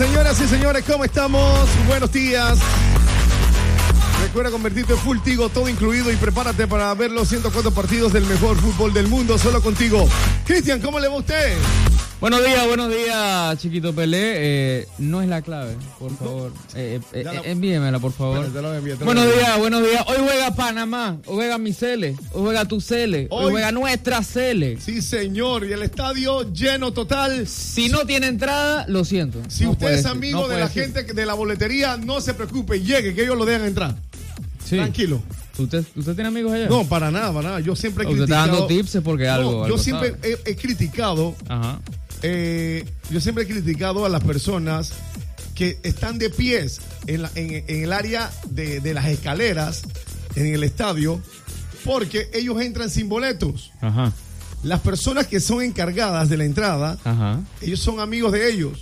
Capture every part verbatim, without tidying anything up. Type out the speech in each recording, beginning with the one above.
Señoras y señores, ¿cómo estamos? Buenos días. Recuerda convertirte en Full Tigo, todo incluido, y prepárate para ver los ciento cuatro partidos del mejor fútbol del mundo solo contigo. Cristian, ¿cómo le va a usted? Buenos días, buenos días, Chiquito Pelé. Eh, no es la clave, por favor. Eh, eh, la... Envíemela, por favor. Bueno, te lo envío, te lo buenos envío. días, buenos días. Hoy juega Panamá, hoy juega mi Cele, hoy juega tu Cele, hoy, hoy juega nuestra Cele. Sí, señor, y el estadio lleno total. Si no tiene entrada, lo siento. Si no usted es decir, amigo no de la decir. gente de la boletería, no se preocupe, llegue, que ellos lo dejan entrar. Sí. Tranquilo. ¿Usted, ¿Usted tiene amigos allá? No, para nada, para nada. Yo siempre he Usted criticado. está dando tips porque algo. No, yo algo siempre sabe. he, he criticado. Ajá. Eh, yo siempre he criticado a las personas que están de pies en, la, en, en el área de, de las escaleras en el estadio, porque ellos entran sin boletos. Ajá. Las personas que son encargadas de la entrada, Ajá. ellos son amigos de ellos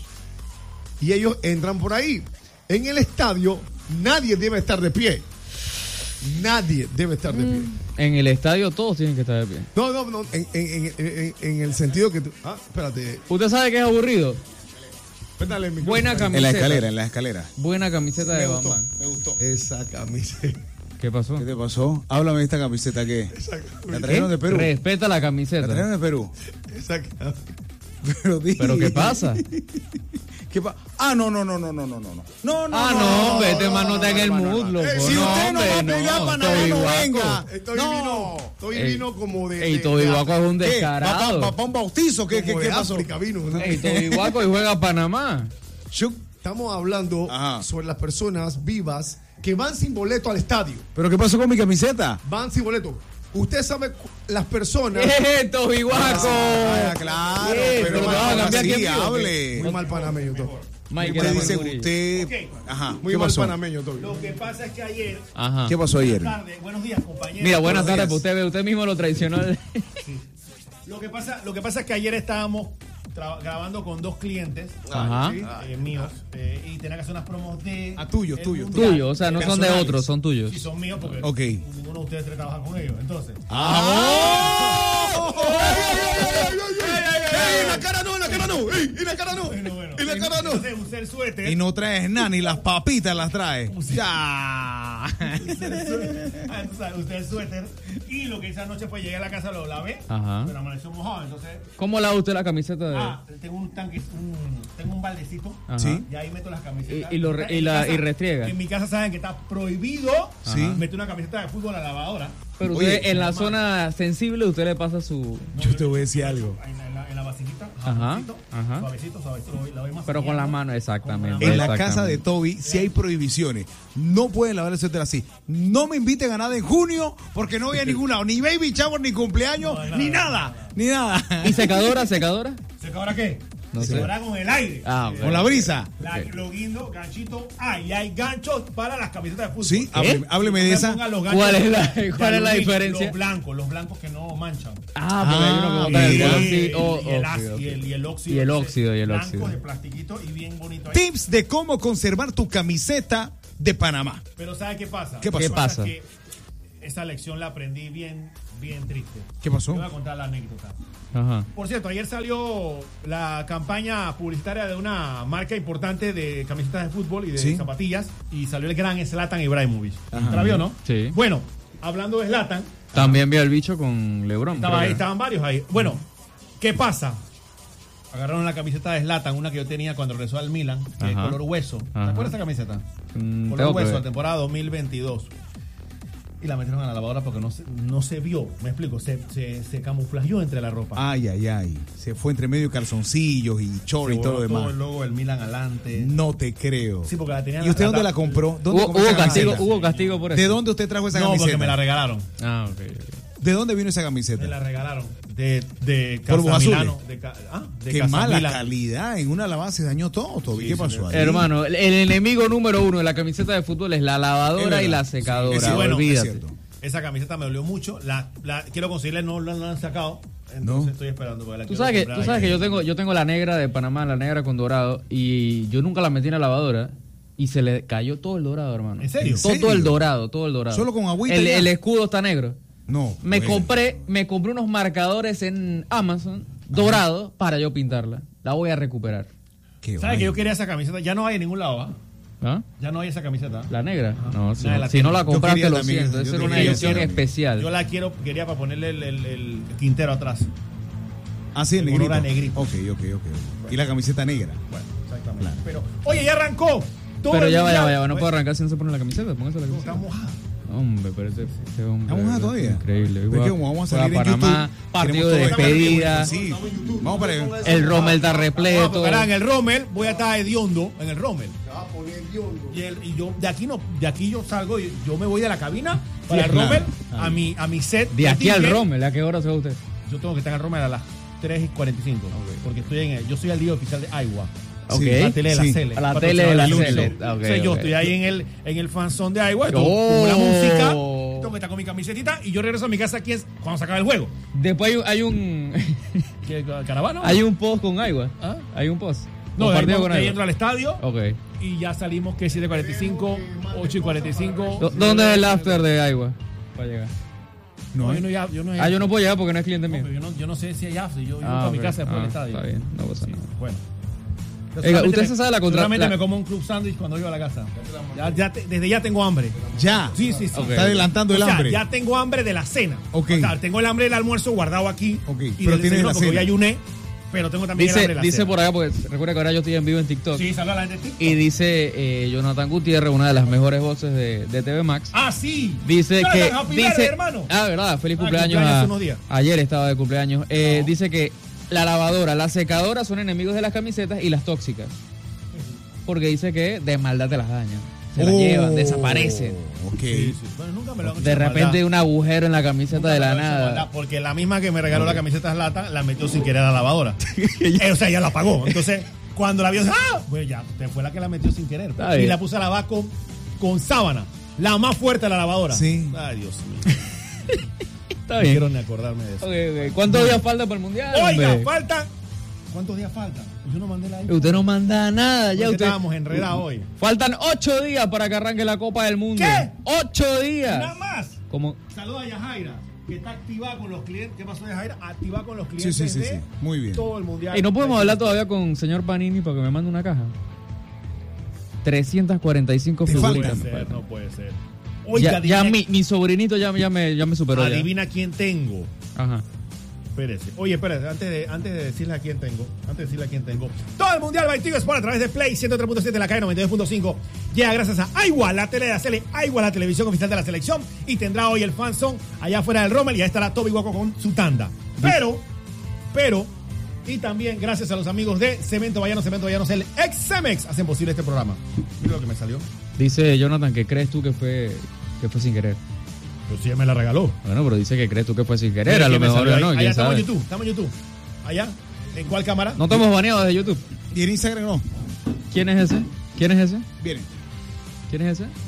y ellos entran por ahí. En el estadio nadie debe estar de pie. Nadie debe estar de pie. En el estadio todos tienen que estar de pie. No, no, no. En, en, en, en el sentido que tú. Ah, espérate. ¿Usted sabe que es aburrido? Espérate el micrófono. Buena camiseta. En la escalera, en la escalera. Buena camiseta Me de gustó, Bambán. me gustó. Esa camiseta. ¿Qué pasó? ¿Qué te pasó? Háblame de esta camiseta, ¿qué? Esa ¿La camiseta. trajeron de Perú? Respeta la ¿La camiseta. trajeron de Perú? Esa camiseta. Pero, di- ¿Pero qué pasa? ¿Qué pa- ah, no, no, no, no, no, no, no. No, no, Ah, no, hombre, este man no te haga el muslo. Eh, po, si no, usted no hombre, va a apoyar a Panamá, Toby no Guaco. venga. Estoy No. vino. Estoy Ey. vino como de. Ey, de- Toby de- Guaco es un ¿Qué? ¿Va descarado. para un bautizo? ¿Qué, qué, como qué de pasó? África vino, ¿no? Ey, Toby Guaco y juega a Panamá. Chuc. Estamos hablando Ajá. sobre las personas vivas que van sin boleto al estadio. ¿Pero qué pasó con mi camiseta? Van sin boleto. Usted sabe cu- las personas. ¡Eh, Toby Guaco! Ah, claro, Eh, pero te vas a ahora cambiar sí, aquí, ¿o qué? hable. Muy mal panameño, Toby. Michael Usted dice Amangurillo. usted... Ok. Ajá, Muy ¿qué mal pasó? panameño, Toby. Lo que pasa es que ayer, Ajá. ¿Qué pasó ayer? tarde, buenos días, compañeros. Mira, buenas Buenos tardes, días. usted ve, usted mismo lo traicionó. Lo que pasa, lo que pasa es que ayer estábamos tra- grabando con dos clientes Ajá. ¿sí? eh, míos eh, y tenía que hacer unas promos de Ah, tuyos, el tuyos, Mundial. Tuyo, o sea, no son de Personales. otros, son tuyos. Sí, son míos porque Ok. ninguno de ustedes tres trabaja con ellos. Entonces, ¡Ah! ¡Ey, en la cara no, en la cara no! ¡Ey, en la cara no! bueno, bueno. ¡En la cara no! Entonces usé el suéter. Y no traes nada, ni las papitas las traes. Sí. Ya. Usé el suéter, ah, tú sabes, usé el suéter y lo que hice anoche fue llegué a la casa, lo lavé, Ajá. pero amaneció mojado. Entonces, ¿Cómo lava usted la camiseta de ah, tengo un tanque, un, tengo un baldecito. Ajá. Sí. Y ahí meto las camisetas. Y- y lo re- En y mi la- casa- y restriega. En mi casa saben que está prohibido Sí. meter una camiseta de fútbol a la lavadora. Pero Oye, usted, en la zona sensible, usted le pasa su... Yo te voy a decir algo. En la, en la, en la vasijita, Ajá, jaboncito, ajá. suavecito, suavecito, lo voy- la voy más Pero con las manos, exactamente. En la Exactamente. casa de Toby sí hay prohibiciones. No pueden lavar el suéter así. No me inviten a nada en junio porque no voy a ningún lado. Ni baby shower, ni cumpleaños, No, nada, ni nada, nada. Ni nada. ¿Y secadora, secadora? ¿Se ahora qué? No Se sé. ahora con el aire. Ah, Con la brisa. La, Ok. Lo guindo, ganchito. Ah, y hay ganchos para las camisetas de fútbol. Sí, hábleme, hábleme de esa. Pongan los ganchos ¿Cuál es la- de cuál es la aluminio, diferencia? Los blancos, los blancos que no manchan. Ah, porque hay uno que bota Ah, el bien. color, Y- sí. Oh, y, el, ok, ácido, ok. y, el, y el óxido. Y el ese óxido, y el blanco óxido. de plastiquito y bien bonito ahí. Tips de cómo conservar tu camiseta de Panamá. Pero ¿sabe qué pasa? ¿Qué pasó? ¿Qué pasa? Que esa lección la aprendí bien, bien triste. ¿Qué pasó? Te voy a contar la anécdota. Ajá. Por cierto, ayer salió la campaña publicitaria de una marca importante de camisetas de fútbol y de Sí. zapatillas y salió el gran Zlatan Ibrahimovic. Ajá. ¿La vio, no? Sí. Bueno, hablando de Zlatan, También vio el bicho con LeBron. estaba creo ahí, que. estaban varios ahí. Bueno, ¿qué pasa? Agarraron la camiseta de Zlatan, una que yo tenía cuando regresó al Milan, que es Ajá. color hueso. ¿Te Ajá. acuerdas de esa camiseta? Mm, Color tengo que hueso, ver. la temporada dos mil veintidós. Y la metieron a la lavadora porque no se, no se vio, me explico, se, se, se camuflajeó entre la ropa. Ay, ay, ay. Se fue entre medio de calzoncillos y chor Se y todo lo borró demás. el logo del Milan adelante. No te creo. Sí, porque la tenían. ¿Y usted dónde la compró? ¿Dónde Hubo, compró hubo esa castigo, camiseta? hubo castigo por eso. ¿De dónde usted trajo esa No, camiseta? porque me la regalaron. Ah, ok. ok. ¿De dónde vino esa Me camiseta? la regalaron. De, de Polvos Casa azules. Milano. De, ca- ah, de Qué Casa mala Milano. calidad. En una lavada se dañó todo, Toby. Sí, ¿Qué sí, pasó ahí? Hermano, el, el enemigo número uno de la camiseta de fútbol es la Es lavadora verdad. y la Sí, secadora. es cierto, bueno, es olvídate. cierto. Esa camiseta me dolió mucho. La, la quiero conseguirle, no la no la han sacado. Entonces No. estoy esperando. porque la Tú quiero sabes que, comprar tú sabes ahí. que yo tengo, yo tengo la negra de Panamá, la negra con dorado, y yo nunca la metí en la lavadora y se le cayó todo el dorado, hermano. ¿En serio? Todo, ¿En serio? todo el dorado, todo el dorado. Solo con agüita El, ya. el escudo está negro. No. Me bueno. compré, me compré unos marcadores en Amazon dorados para yo pintarla. La voy a recuperar. Qué ¿Sabes vaina. que yo quería esa camiseta? Ya no hay en ningún lado, ¿ah? ¿Ah? Ya no hay esa camiseta. ¿La negra? No, si, Nada, no, la si no la Yo compraste, quería lo también siento. esa, Esa yo era una quería edición esa. especial. Yo la quiero, quería para ponerle el, el, el tintero atrás. Así en el color negrito. a negrito. Ok, ok, ok. Y la camiseta negra. Bueno, exactamente. Pero, oye, ya arrancó. Todo Pero el ya va, ya mundial. va, ya va. No Oye, puedo arrancar si no se pone la camiseta. Póngase la Está camiseta. mojada. Hombre, pero ese, ese hombre. ¿Estamos mojada todavía? Increíble. Es que como vamos a salir Juega en Panamá, YouTube, partido de tenemos todo- despedida. Sí. Vamos para allá. El Rommel está Vamos, repleto. porque ahora en el Rommel voy a estar hediondo en el Rommel. Se va a poner hediondo. Y, el- y yo de aquí no, de aquí yo salgo, y yo me voy de la cabina para Sí, el Rommel claro. a mi a mi set. De aquí al D J. Rommel, ¿a qué hora se va usted? Yo tengo que estar en el Rommel a las tres y cuarenta y cinco. Porque estoy en el, yo soy el día oficial de Iowa. Ok. Sí. La tele de la Sí. Cele. A la tele de la Cele. Ok, Entonces yo ok. estoy ahí en el, en el fanzone de Iowa, Oh. con la música, tengo que estar con mi camisetita y yo regreso a mi casa aquí es cuando se acaba el juego. Después hay un, hay un, ¿Qué, caravana? hay un post con Agua. ¿Ah? Hay un post. No, Un de ahí, partido con de ahí Agua. entro al estadio Ok. y ya salimos que siete y cuarenta y cinco, ocho y cuarenta y cinco. ¿Dó- ¿Dónde es el after de Agua? Para llegar. No, No, yo no, ya- yo no, Ah, yo no puedo llegar porque no es cliente No, mío. pero yo, no, yo no sé si hay after. Yo, yo Ah, voy a mi ok. casa después Ah, del estadio. está bien, no pasa Sí, nada. bueno. Yo Oiga, solamente ¿usted me- se sabe la contra- Solamente la- me como un club sándwich cuando llego a la casa. Ya, ya te- desde ya tengo hambre. Ya. Sí, sí, sí. Ok. Está adelantando el O sea, hambre. ya tengo hambre de la cena. Ok. O sea, tengo el hambre del almuerzo guardado aquí. Ok, Y pero del tienes de desayuno la porque hoy cena. ayuné, pero tengo también el hambre Dice, de la dice cena. por acá, porque recuerda que ahora yo estoy en vivo en TikTok. Sí, saluda a la gente de TikTok. Y dice eh, Jonathan Gutiérrez, una de las mejores voces de, de T V Max. Ah, sí. Dice Jonathan, que. happy Dice, birthday, hermano. Ah, verdad, feliz Ah, cumpleaños. cumpleaños a- hace unos días. ayer estaba de cumpleaños. Eh, No. Dice que la lavadora, la secadora son enemigos de las camisetas y las tóxicas. Porque dice que de maldad te las dañan. Se las Oh, llevan, desaparecen. Ok. Sí, sí. Bueno, nunca me lo han hecho De repente maldad. un agujero en la camiseta Nunca de me la lo han hecho nada. maldad, porque la misma que me regaló la camiseta Zlatan la metió sin querer a la lavadora. Eh, o sea, ella la pagó. Entonces, cuando la vio, ¡ah! Pues ya, te fue la que la metió sin querer. Está Y bien. la puse a lavar con, con sábana. La más fuerte de la lavadora. Sí. Ay, Dios mío. Está No bien. quiero ni acordarme de eso. Ok, ok. ¿Cuántos días falta para el mundial? Oiga, hombre? faltan. ¿Cuántos días faltan? Yo no mandé la info. Usted no manda nada ya. Porque Usted... estábamos enredados hoy. Faltan ocho días para que arranque la Copa del Mundo. ¿Qué? ¡Ocho días! Nada más. Como Saluda a Yajaira, que está activada con los clientes. ¿Qué pasó, Yajaira? Activada con los clientes Sí, sí, sí, de sí. Muy bien. todo el mundial. Y no podemos hablar todavía con señor Panini para que me mande una caja. trescientas cuarenta y cinco Te No figuritas. puede faltan. ser, no puede ser. Oiga, Ya, ya adivina, mi, mi sobrinito ya, ya, me, ya me superó. ya. adivina quién tengo. Ajá. Espérese. Oye, espérese, antes de, antes de decirle a quién tengo, antes de decirle a quién tengo. Todo el mundial by Tigo Sport a través de Play ciento tres punto siete de la calle noventa y dos punto cinco. Llega gracias a Aigua, la tele de la Cele, Aigua, la televisión oficial de la selección. Y tendrá hoy el fanzone allá afuera del Rommel y ahí estará Toby Guaco con su tanda. Pero, pero, y también gracias a los amigos de Cemento Vallanos, Cemento Vallanos, el ex Cemex, hacen posible este programa. Mira lo que me salió. Dice Jonathan que crees tú que fue, que fue sin querer. Pues sí, él me la regaló. Bueno, pero dice que crees tú que fue sin querer. Mira A lo quién me mejor salió ahí. no, Allá quién estamos sabe. en YouTube, estamos en YouTube. Allá, ¿en cuál cámara? No te hemos baneado desde YouTube. Y en Instagram no. ¿Quién es ese? ¿Quién es ese? Vienen. ¿Quién es ese?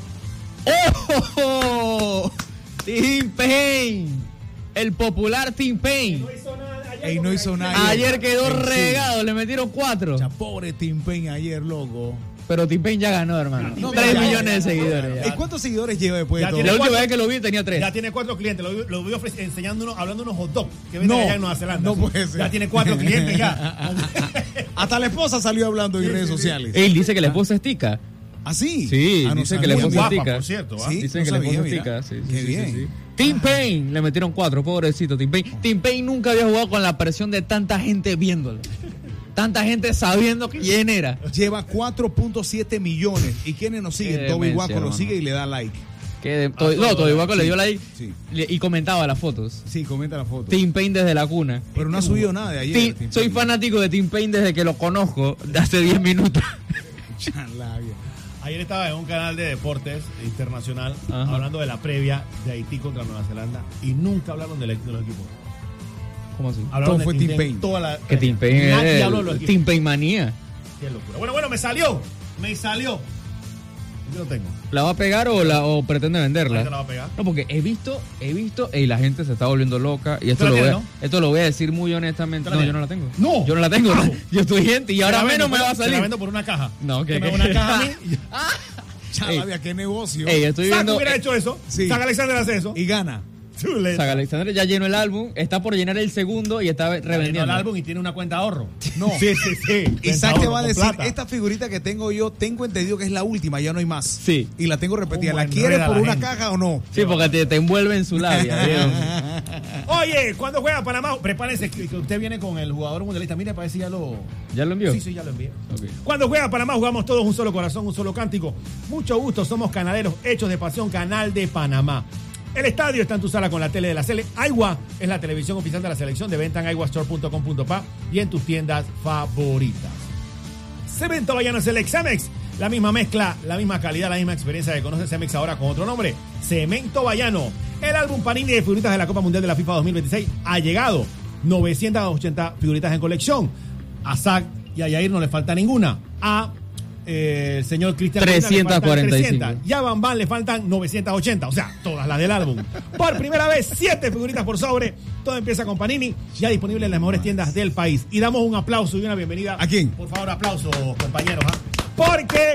¡Oh! Tim Payne. El popular Tim Payne. Ey, no hizo nada. Ayer quedó Ey, sí. regado, le metieron cuatro. O sea, pobre Tim Payne ayer, loco. Pero Tim Payne ya ganó, hermano. No, Tres ya, millones ya, de ya, seguidores. ¿Y ya. cuántos seguidores lleva después Ya de todo? tiene La última cuatro- vez que lo vi tenía tres. Ya tiene cuatro clientes, lo, lo vio ofreci- enseñando uno, hablando de unos hot dogs que venden No, allá en Nueva Zelanda. no Sí. puede ser. Ya tiene cuatro clientes ya. Hasta la esposa salió hablando en Sí, redes sí, sí. sociales. Él dice que la esposa es tica. ¿Ah, sí? Sí, Ah, no dice que sabía, la esposa mira. es guapa, tica. por cierto, ¿ah? Sí, Dicen no que la sabía, esposa es mira. tica. Sí, sí, Qué sí, bien. sí, sí. Tim Payne le metieron cuatro, pobrecito Tim Payne. Tim Payne nunca había jugado con la presión de tanta gente viéndolo. Tanta gente sabiendo quién era. Lleva cuatro punto siete millones. ¿Y quiénes nos siguen? Qué Toby demencia, Guaco lo hermano. sigue y le da like. Que de- to- no, Toby Guaco le dio like Sí. le- y comentaba las fotos. Sí, comenta la foto. Tim Payne desde la cuna. Pero no ha subido nada de ayer. Tim- Tim soy Payne. fanático de Tim Payne desde que lo conozco, de hace diez minutos. Chalabia. Ayer estaba en un canal de deportes internacional Ajá. hablando de la previa de Haití contra Nueva Zelanda y nunca hablaron del- de los equipos. ¿Cómo así? Hablaron Todo de fue Tim Payne. Toda la Que Tim Payne Nadie es habló de los el equipos. Tim Payne manía. Qué locura. Bueno, bueno, me salió. Me salió. Yo lo tengo. ¿La va a pegar o, la, o pretende Ahí venderla? te la va a pegar. No, porque he visto, he visto, y la gente se está volviendo loca. Y esto ¿Tú la lo, voy a, tienes, esto lo voy a decir muy honestamente. ¿Tú la No, yo tienes? no la tengo. No. Yo no la tengo. Wow. Yo estoy gente y ahora Te la menos vendo, me va a Te la salir. vendo por una caja. No, que- Que me que- da una caja a mí. Chalabia, qué negocio. Ey, estoy Saco viendo. hubiera hecho eso. Sí. Saca Alexander hace eso. Y gana. Zuleta. Zack Alexander ya llenó el álbum, está por llenar el segundo y está Vendiendo revendiendo. el álbum y tiene una cuenta de ahorro. No. Sí, sí, sí. ¿Y Cuenta sabes ahorro qué va a con decir? plata. Esta figurita que tengo yo, tengo entendido que es la última, ya no hay más. Sí. Y la tengo repetida. ¿Cómo ¿La quieres enreda por la una gente? caja o no? Sí, porque te, te envuelve en su labia. ¿vieron? Oye, cuando juega Panamá, prepárense que que usted viene con el jugador mundialista. Mire, parece ya lo. ¿Ya lo envió? Sí, sí, ya lo envié. Ok. Cuando juega Panamá, jugamos todos un solo corazón, un solo cántico. Mucho gusto, somos canaleros hechos de pasión, Canal de Panamá. El estadio está en tu sala con la tele de la Sele. Aigua es la televisión oficial de la selección, de venta en aiguastore punto com punto pa y en tus tiendas favoritas. Cemento Bayano Select Cemex. La misma mezcla, la misma calidad, la misma experiencia que conoce Cemex ahora con otro nombre. Cemento Bayano. El álbum Panini de figuritas de la Copa Mundial de la FIFA dos mil veintiséis ha llegado. novecientas ochenta figuritas en colección. A Zach y a Yair no le falta ninguna. A eh, el señor Cristian trescientas cuarenta y cinco. Y a Bambán le faltan novecientas ochenta. O sea, todas las del álbum. Por primera vez, siete figuritas por sobre. Todo empieza con Panini. Ya disponible en las mejores tiendas del país. Y damos un aplauso y una bienvenida. ¿A quién? Por favor, aplausos, compañeros. ¿ah? Porque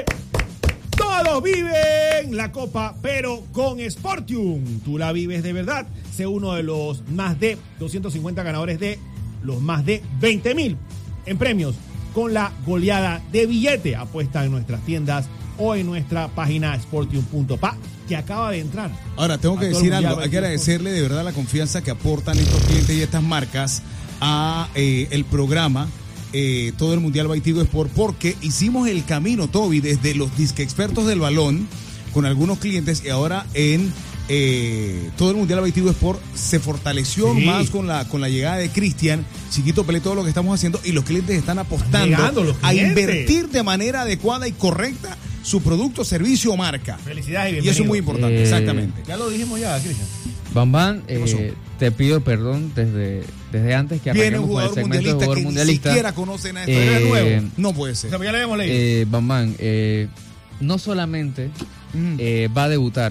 todos viven la Copa, pero con Sportium. Tú la vives de verdad. Sé uno de los más de doscientos cincuenta ganadores de los más de veinte mil en premios con la goleada de billete. Apuesta en nuestras tiendas o en nuestra página sportium punto pa que acaba de entrar. Ahora, tengo que A todo decir el mundial algo. Hay que veintidós. agradecerle de verdad la confianza que aportan estos clientes y estas marcas a eh, el programa eh, Todo el Mundial Baitigo Sport, porque hicimos el camino, Toby, desde los disque expertos del balón con algunos clientes y ahora en eh, Todo el Mundial Baitigo Sport se fortaleció Sí. más con la con la llegada de Cristian, Chiquito Pelé, todo lo que estamos haciendo, y los clientes están apostando llegando los a clientes. invertir de manera adecuada y correcta su producto, servicio o marca. Felicidades y Y bienvenidos. eso es muy importante, Eh, exactamente. Ya lo dijimos ya, Cristian. Bambán, ¿Qué pasó? eh, te pido perdón desde, desde antes que Viene un arranquemos con el jugador segmento de mundialista jugador que mundialista. ni siquiera conoce nada de Eh, esto. Era nuevo. No puede O ser. sea, ya le habíamos leído. Eh, Bambán, eh, no solamente Mm. eh, va a debutar,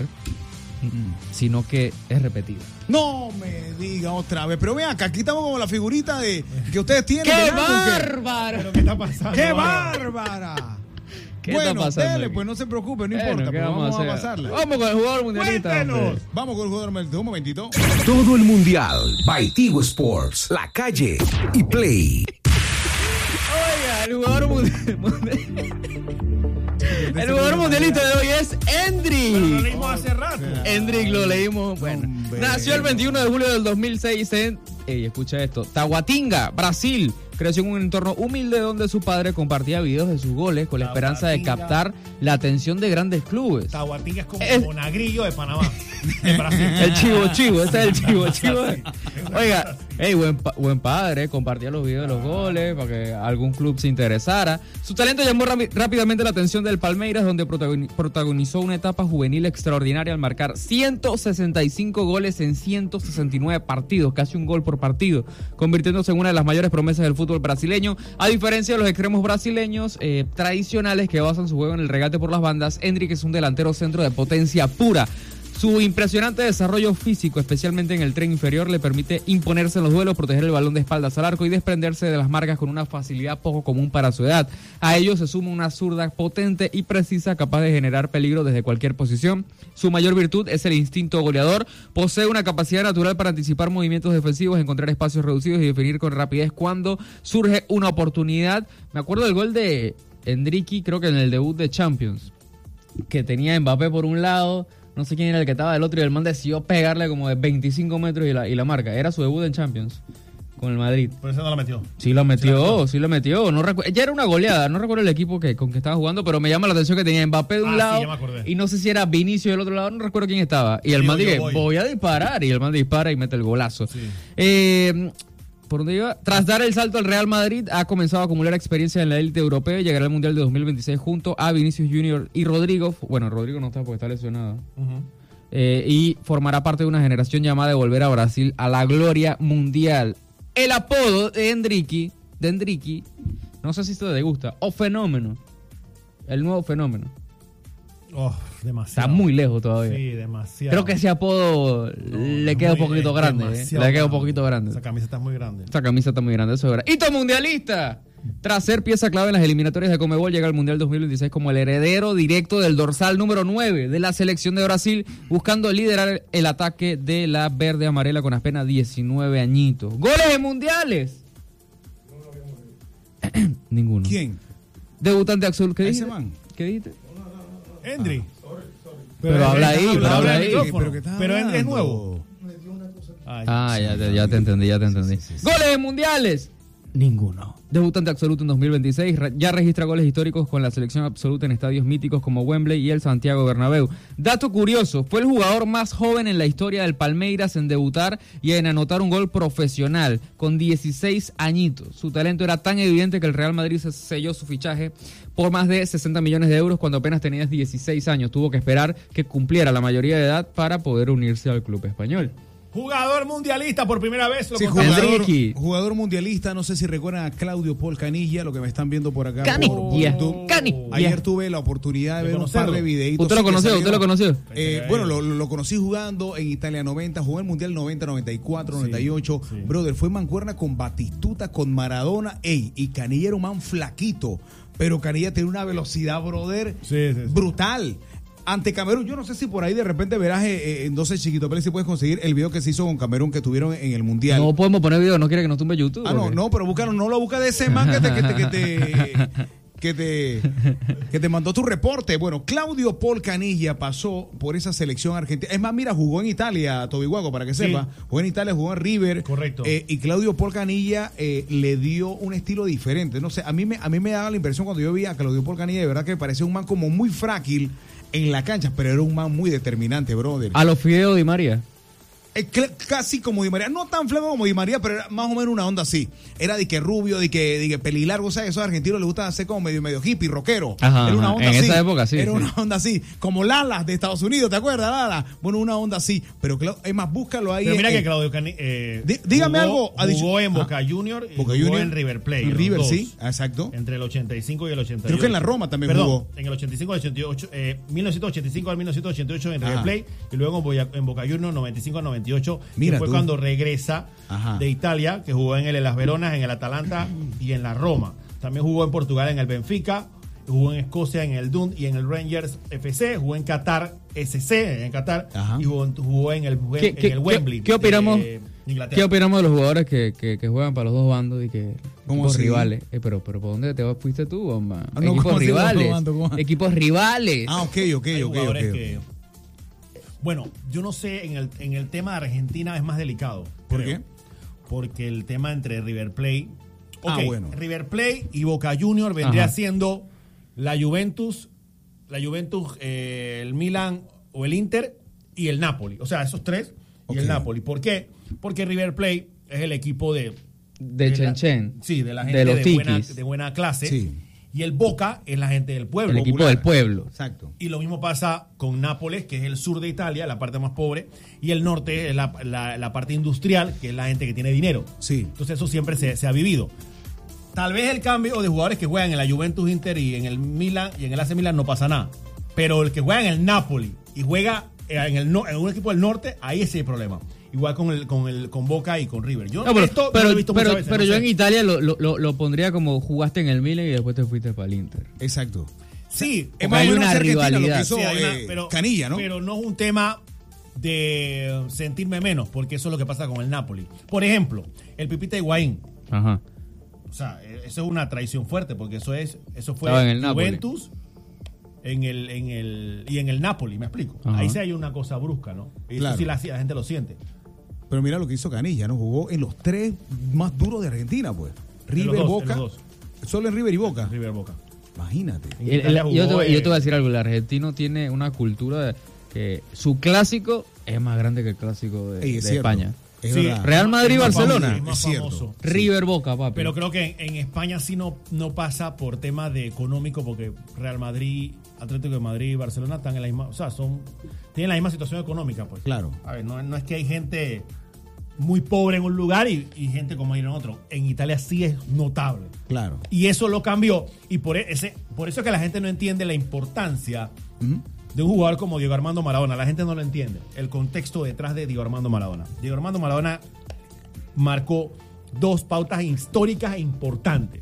sino que es repetido. No me diga otra vez. Pero vean acá, aquí estamos como la figurita de que ustedes tienen. ¡Qué del álbum, ¿qué? bárbaro! ¿Pero qué está pasando? ¡Qué ahora? bárbara! ¿Qué bueno, está pasando dele, aquí? pues no se preocupe, no Bueno, importa, ¿qué pero vamos a, hacer? pasarla. Vamos con el jugador mundialista. Cuéntenos. hombre. Vamos con el jugador mundialista. Un momentito. Todo el mundial. Baitigo Sports. La calle y Play. Oiga, el jugador mundialista. El jugador mundialista de hoy es Lo Endrick. leímos hace rato. Endrick lo leímos. Bueno, Hombre. nació el veintiuno de julio del dos mil seis en, ey, escucha esto, Taguatinga, Brasil. Creció en un entorno humilde donde su padre compartía videos de sus goles con la esperanza de Taguatinga. captar la atención de grandes clubes. Tahuatinga es como Es- Monagrillo de Panamá. En Brasil. El chivo, chivo, ese es el chivo, chivo. Oiga, hey, buen, pa- buen padre, compartía los videos de los goles para que algún club se interesara. Su talento llamó rami- rápidamente la atención del Palmeiras, donde protagoni- protagonizó una etapa juvenil extraordinaria al marcar ciento sesenta y cinco goles en ciento sesenta y nueve partidos, casi un gol por partido, convirtiéndose en una de las mayores promesas del fútbol brasileño. A diferencia de los extremos brasileños eh, tradicionales que basan su juego en el regate por las bandas, Endrick es un delantero centro de potencia pura. Su impresionante desarrollo físico, especialmente en el tren inferior, le permite imponerse en los duelos, proteger el balón de espaldas al arco y desprenderse de las marcas con una facilidad poco común para su edad. A ello se suma una zurda potente y precisa, capaz de generar peligro desde cualquier posición. Su mayor virtud es el instinto goleador. Posee una capacidad natural para anticipar movimientos defensivos, encontrar espacios reducidos y definir con rapidez cuando surge una oportunidad. Me acuerdo del gol de Endrick, creo que en el debut de Champions, que tenía Mbappé por un lado, no sé quién era el que estaba del otro, y el man decidió pegarle como de veinticinco metros y la, y la marca. Era su debut en Champions con el Madrid. Por eso no la metió. Sí lo metió, sí lo metió. No recu- ya era una goleada, no recuerdo el equipo que, con que estaba jugando, pero me llama la atención que tenía Mbappé de un Ah, sí, lado ya me acordé. y no sé si era Vinicio del otro lado, no recuerdo quién estaba. Y el Digo, man yo dije, voy. voy a disparar, y el man dispara y mete el golazo. Sí. Eh, ¿Por dónde iba? Tras dar el salto al Real Madrid, ha comenzado a acumular experiencia en la élite europea y llegará al Mundial de dos mil veintiséis junto a Vinicius Junior y Rodrigo. Bueno, Rodrigo no está porque está lesionado. Ujú. Eh, y formará parte de una generación llamada de volver a Brasil a la gloria mundial. El apodo de Endrick, de Endrick, no sé si esto te gusta, o Fenómeno. El nuevo Fenómeno. Oh, Está demasiado. muy lejos todavía. Sí, demasiado. Creo que ese apodo No, le no, queda un muy- poquito es grande. eh. demasiado Le queda un grande. poquito grande. Esa camisa está muy grande. Esa camisa está muy grande, eso es verdad. ¡Hito mundialista! Tras ser pieza clave en las eliminatorias de Conmebol, llega al Mundial dos mil veintiséis como el heredero directo del dorsal número nueve de la selección de Brasil, buscando liderar el ataque de la verde amarela con apenas diecinueve añitos. ¡Goles en mundiales! Ninguno. ¿Quién? Debutante absoluto. ¿Qué Ese dijiste? man. ¿Qué dijiste? Endri. Pero habla ahí, pero habla ahí. Pero, ¿qué estás Pero Endri es hablando? nuevo. Ah, ya te, ya te entendí, ya te entendí. ¡Goles en mundiales! Ninguno. Debutante absoluto en dos mil veintiséis, re- ya registra goles históricos con la selección absoluta en estadios míticos como Wembley y el Santiago Bernabéu. Dato curioso, fue el jugador más joven en la historia del Palmeiras en debutar y en anotar un gol profesional, con dieciséis añitos. Su talento era tan evidente que el Real Madrid se selló su fichaje por más de sesenta millones de euros cuando apenas tenía dieciséis años. Tuvo que esperar que cumpliera la mayoría de edad para poder unirse al club español. Jugador mundialista por primera vez. Lo Sí, contamos. jugador, Enrique. jugador mundialista, no sé si recuerdan a Claudio Paul Canilla, lo que me están viendo por acá. Canilla. por- por YouTube. Canilla. Ayer tuve la oportunidad de De ver un par conocerlo. de videitos. ¿Usted lo sí, que conoció? ¿Usted lo salieron. conoció? Eh, bueno, lo, lo conocí jugando en Italia noventa, jugó el Mundial noventa, noventa y cuatro, noventa y ocho. sí. Brother, fue mancuerna con Batistuta, con Maradona. Ey, y Canilla era un man flaquito, pero Canilla tenía una velocidad, brother, Sí, sí, sí. brutal. Ante Camerún, yo no sé si por ahí de repente verás, eh, eh, no sé, Chiquito Pérez, si puedes conseguir el video que se hizo con Camerún que tuvieron en el Mundial. No podemos poner video, no quiere que nos tumbe YouTube. Ah, no, ¿o qué? no, pero búscalo, no lo busca de ese man que te, que te, que te, que te, que te mandó tu reporte. Bueno, Claudio Paul Canilla pasó por esa selección argentina. Es más, mira, jugó en Italia, Toby Guago, para que Sí. sepa. Jugó en Italia, jugó en River. Correcto. Eh, y Claudio Paul Canilla eh, le dio un estilo diferente. No sé, a mí me, a mí me daba la impresión cuando yo vi a Claudio Paul Canilla, de verdad que me parecía un man como muy frágil en la cancha, pero era un man muy determinante, brother. A los Fideo Di María. Eh, cl- casi como Di María, no tan flaco como Di María, pero era más o menos una onda así. Era de que rubio, de que, de que pelilargo, o sea, esos argentinos les gusta hacer como medio, medio hippie, rockero. Ajá, Era una ajá. onda En así. esa época, sí, Era sí. una onda así, como Lala de Estados Unidos, ¿te acuerdas, Lala? Bueno, una onda así, pero cla- es más, búscalo ahí. Pero mira en- que Claudio Cani eh, Dí- dígame jugó, algo adici- jugó en Ah. Boca Junior y Boca jugó Junior, en River Plate. en los River, dos, sí, exacto. Entre el ochenta y cinco y el ochenta y ocho. Creo que en la Roma también Perdón, jugó. en el ochenta y cinco al ochenta y ocho, eh, mil novecientos ochenta y cinco al mil novecientos ochenta y ocho en River Ajá. Plate y luego en Boya- en Boca Juniors noventa y cinco al noventa y ocho. Mira que fue tú. cuando regresa Ajá. de Italia, que jugó en el Las Veronas, en el Atalanta y en la Roma. También jugó en Portugal en el Benfica, jugó en Escocia en el Dundee y en el Rangers F C, jugó en Qatar S C, en Qatar, Ajá. y jugó, jugó en el, ¿Qué, en qué- el Wembley. qué- qué opinamos, de Inglaterra. ¿Qué opinamos de los jugadores que, que, que juegan para los dos bandos y que ¿Cómo equipos así? rivales? Eh, pero, pero ¿por dónde te vas- fuiste tú, bomba? Ah, no, equipos ¿cómo así los dos rivales. bandos? ¿Cómo? Equipos rivales. Ah, ok, ok, Hay ok, ok. jugadores ok. que- Bueno, yo no sé, en el, en el tema de Argentina es más delicado. ¿Por creo. qué? Porque el tema entre River Plate. Ah, Ok, bueno. River Plate y Boca Junior vendría Ajá. siendo la Juventus, la Juventus, eh, el Milan o el Inter y el Napoli. O sea, esos tres y Ok. el Napoli. ¿Por qué? Porque River Plate es el equipo de. de la- Chen Chen. Sí, de la gente De de, los buena, tiquis. de buena clase. Sí. Y el Boca es la gente del pueblo. El equipo popular. del pueblo. Exacto. Y lo mismo pasa con Nápoles, que es el sur de Italia, la parte más pobre, y el norte es la, la- la parte industrial, que es la gente que tiene dinero. Sí. Entonces eso siempre se, se ha vivido. Tal vez el cambio de jugadores que juegan en la Juventus Inter y en el Milan y en el A C Milan no pasa nada. Pero el que juega en el Napoli y juega en, el, no- en un equipo del norte, ahí ese es el problema. Igual con el, con el con Boca y con River. Yo No, pero esto no pero, lo he visto pero- muchas veces, pero no yo sé. en Italia lo, lo, lo- lo pondría como jugaste en el Milan y después te fuiste para el Inter. Exacto. Sí, Es Porque más hay o menos una Argentina lo que rivalidad. hizo Sí, hay una- eh, pero- Canilla, ¿no? Pero no es un tema de sentirme menos, porque eso es lo que pasa con el Napoli. Por ejemplo, el Pipita Higuaín. Ajá. O sea, eh, eso es una traición fuerte, porque eso es eso fue Estaba en el Napoli. Juventus en el, en el, y en el Napoli, me explico. Ajá. Ahí sí hay una cosa brusca, ¿no? Y Claro. eso sí la, la gente lo siente. Pero mira lo que hizo Canilla, ¿no? Jugó en los tres más duros de Argentina, pues. River, los dos, Boca. en los Solo en River y Boca. River Boca. Imagínate. En El- el- Italia yo, te, jugó, voy- yo te voy a eh, decir algo, el argentino tiene una cultura de que su clásico es más grande que el clásico de, Ey, es de cierto. España. Es Sí, verdad. Real Madrid, es más Barcelona. famoso, es más Es cierto. famoso. River Boca, papi. Pero creo que en, en España sí no, no pasa por tema de económico, porque Real Madrid, Atlético de Madrid y Barcelona están en la misma, o sea, son, tienen la misma situación económica, pues. Claro. A ver, no, no es que hay gente muy pobre en un lugar y, y gente como hay en otro. En Italia sí es notable. Claro. Y eso lo cambió. Y por, ese, por eso es que la gente no entiende la importancia Ujú. de un jugador como Diego Armando Maradona. La gente no lo entiende. El contexto detrás de Diego Armando Maradona. Diego Armando Maradona marcó dos pautas históricas e importantes.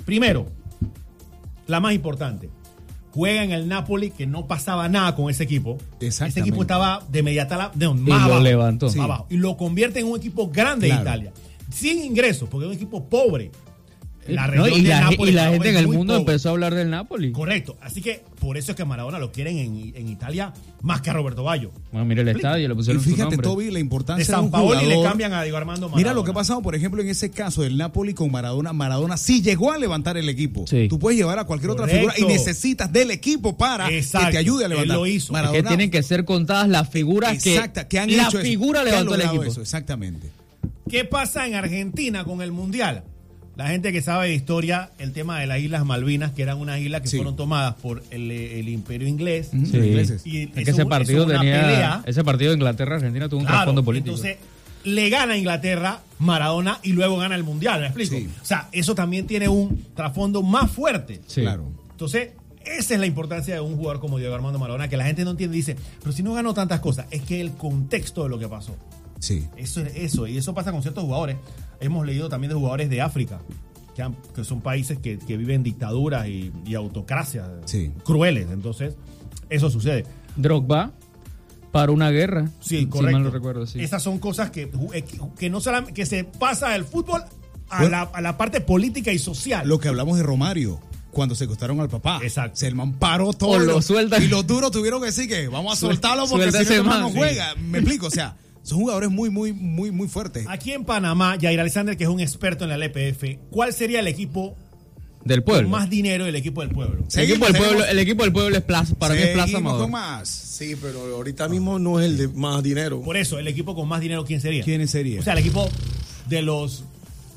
Primero, la más importante. Juega en el Napoli, que no pasaba nada con ese equipo. Ese equipo estaba de mediatala, no, más y abajo, lo levantó. más Sí. abajo. Y lo convierte en un equipo grande Claro. de Italia. Sin ingresos, porque es un equipo pobre. La No, región y de la, Nápoles y la es gente en el muy mundo pobre. empezó a hablar del Napoli. Correcto. Así que por eso es que Maradona lo quieren en, en Italia más que a Roberto Baggio. Bueno, mire el estadio, le Y pusieron su fíjate, nombre. Toby, la De importancia de San un Paoli jugador. le cambian a Diego Armando Maradona. Mira lo que ha pasado, por ejemplo, en ese caso del Napoli con Maradona. Maradona sí llegó a levantar el equipo. Sí. Tú puedes llevar a cualquier otra Correcto. figura y necesitas del equipo para Exacto. que te ayude a levantar. Él lo hizo. Maradona, Es que tienen que ser contadas las figuras exacta, que, que han la hecho eso, figura que han levantó el logrado equipo. eso, exactamente. ¿Qué pasa en Argentina con el Mundial? La gente que sabe de historia, el tema de las Islas Malvinas, que eran unas islas que Sí. fueron tomadas por el, el Imperio Inglés. Ujú. Sí. Los ingleses. Y Es que eso- ese partido eso es una tenía. pelea. Ese partido de Inglaterra-Argentina tuvo un Claro, trasfondo político. entonces le gana a Inglaterra Maradona y luego gana el Mundial, ¿me explico? Sí. O sea, eso también tiene un trasfondo más fuerte. Sí. Claro. Entonces, esa es la importancia de un jugador como Diego Armando Maradona, que la gente no entiende. Dice, pero si no ganó tantas cosas, es que el contexto de lo que pasó. Sí. Eso es eso, y eso pasa con ciertos jugadores. Hemos leído también de jugadores de África, que, han- que son países que, que viven dictaduras y, y autocracias Sí. crueles. Entonces, eso sucede. Drogba para una guerra. Sí, si correcto. mal no recuerdo, sí. Esas son cosas que, que, que no solamente que se pasa del fútbol a, Bueno. la, a la parte política y social. Lo que hablamos de Romario, cuando secuestraron al papá. Exacto. Se el man paró todo. O lo y sueltan. Y los duros tuvieron que decir que vamos a Suel- soltarlo porque suelta si no ese este man man, no sí. juega. Me explico, o sea, son jugadores muy, muy, muy, muy fuertes. Aquí en Panamá, Jair Alexander, que es un experto en la L P F, ¿cuál sería el equipo Del pueblo. con más dinero del equipo del pueblo? el, equipo Seguimos, del pueblo seguimos. el equipo del pueblo es plaza, para mí es Plaza Seguimos Amador. con más. Sí, pero ahorita mismo no es el de más dinero. Por eso, el equipo con más dinero, ¿quién sería? ¿Quién sería? O sea, el equipo de los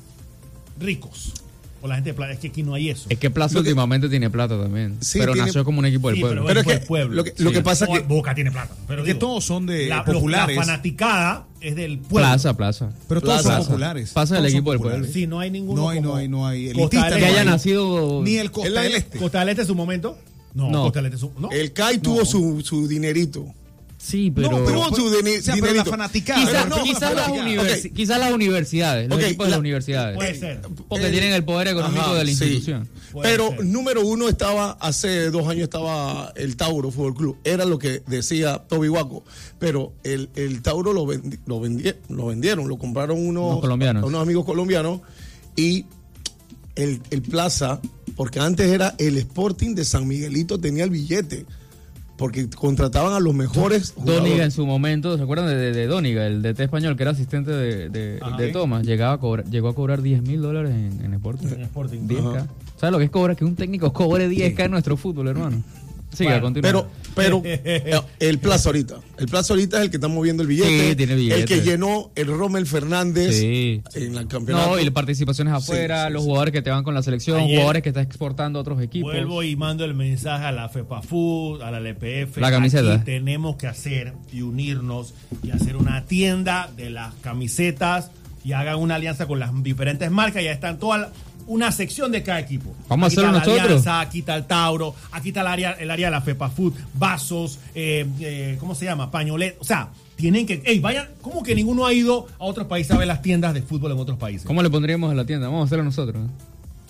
ricos. O la gente de plata. Es que aquí no hay eso. Es que Plaza Lo que- últimamente tiene plata también. Sí, pero tiene- nació como un equipo del Sí, pueblo. Pero pero es es que pueblo. lo que- lo que pasa No, que- Boca tiene plata. Pero Es que digo, todos son de la, populares. La fanaticada es del pueblo. Plaza, Plaza. Pero todos Plaza. son populares. Pasa del Todos son equipo del populares. pueblo. Sí, no hay ninguno. No hay, como no hay, no hay. Costa Elitista del Que no haya hay. nacido. Ni el Costa El- del Este. Costa del Este en su momento. No, No. Costa del Este en su. ¿no? El C A I tuvo su, su dinerito. Sí, pero. No, pero, Tuvo su dini- o sea, pero la dinerito. fanaticada. Quizás Pero no, quizás no, las, no, universi- ok. quizás las universidades, los Ok, equipos de la- las universidades. Puede ser. Porque Eh, tienen el poder económico Ajá, de la sí. institución. Puede Pero ser. número uno estaba, hace dos años estaba el Tauro Fútbol Club. Era lo que decía Toby Guaco. Pero el, el Tauro lo, vendi- lo, vendi- lo vendieron, lo compraron unos, Unos colombianos. unos amigos colombianos. Y el, el Plaza, porque antes era el Sporting de San Miguelito, tenía el billete. Porque contrataban a los mejores Dóniga en jugadores. su momento, ¿se acuerdan de, de, de Dóniga, el D T español que era asistente de, de, Ajá. de Thomas? Llegaba a cobrar, llegó a cobrar diez mil dólares en, en Sporting. En Sporting. diez K. Ajá. ¿Sabes lo que es cobrar? Que un técnico cobre diez K en nuestro fútbol, hermano. Siga, Bueno, continúa. Pero, pero eh, el Plaza ahorita. El Plaza ahorita es el que está moviendo el billete. Sí, tiene billete. El que llenó el Rommel Fernández Sí. en el campeonato. No, y las participaciones afuera, Sí, sí, los sí. jugadores que te van con la selección, Ayer- jugadores que estás exportando a otros equipos. Vuelvo y mando el mensaje a la FEPAFUT, a la L P F. La camiseta. Aquí tenemos que hacer y unirnos y hacer una tienda de las camisetas y hagan una alianza con las diferentes marcas. Ya están todas las- una sección de cada equipo. Vamos a Aquí hacerlo está la nosotros. Alianza, aquí está el Tauro, aquí está el área, el área de la FEPAFUT, vasos, eh, eh, ¿cómo se llama? Pañolet. O sea, tienen que. Ey, vayan, ¿cómo que ninguno ha ido a otros países a ver las tiendas de fútbol en otros países? ¿Cómo le pondríamos a la tienda? Vamos a hacerlo nosotros. ¿eh?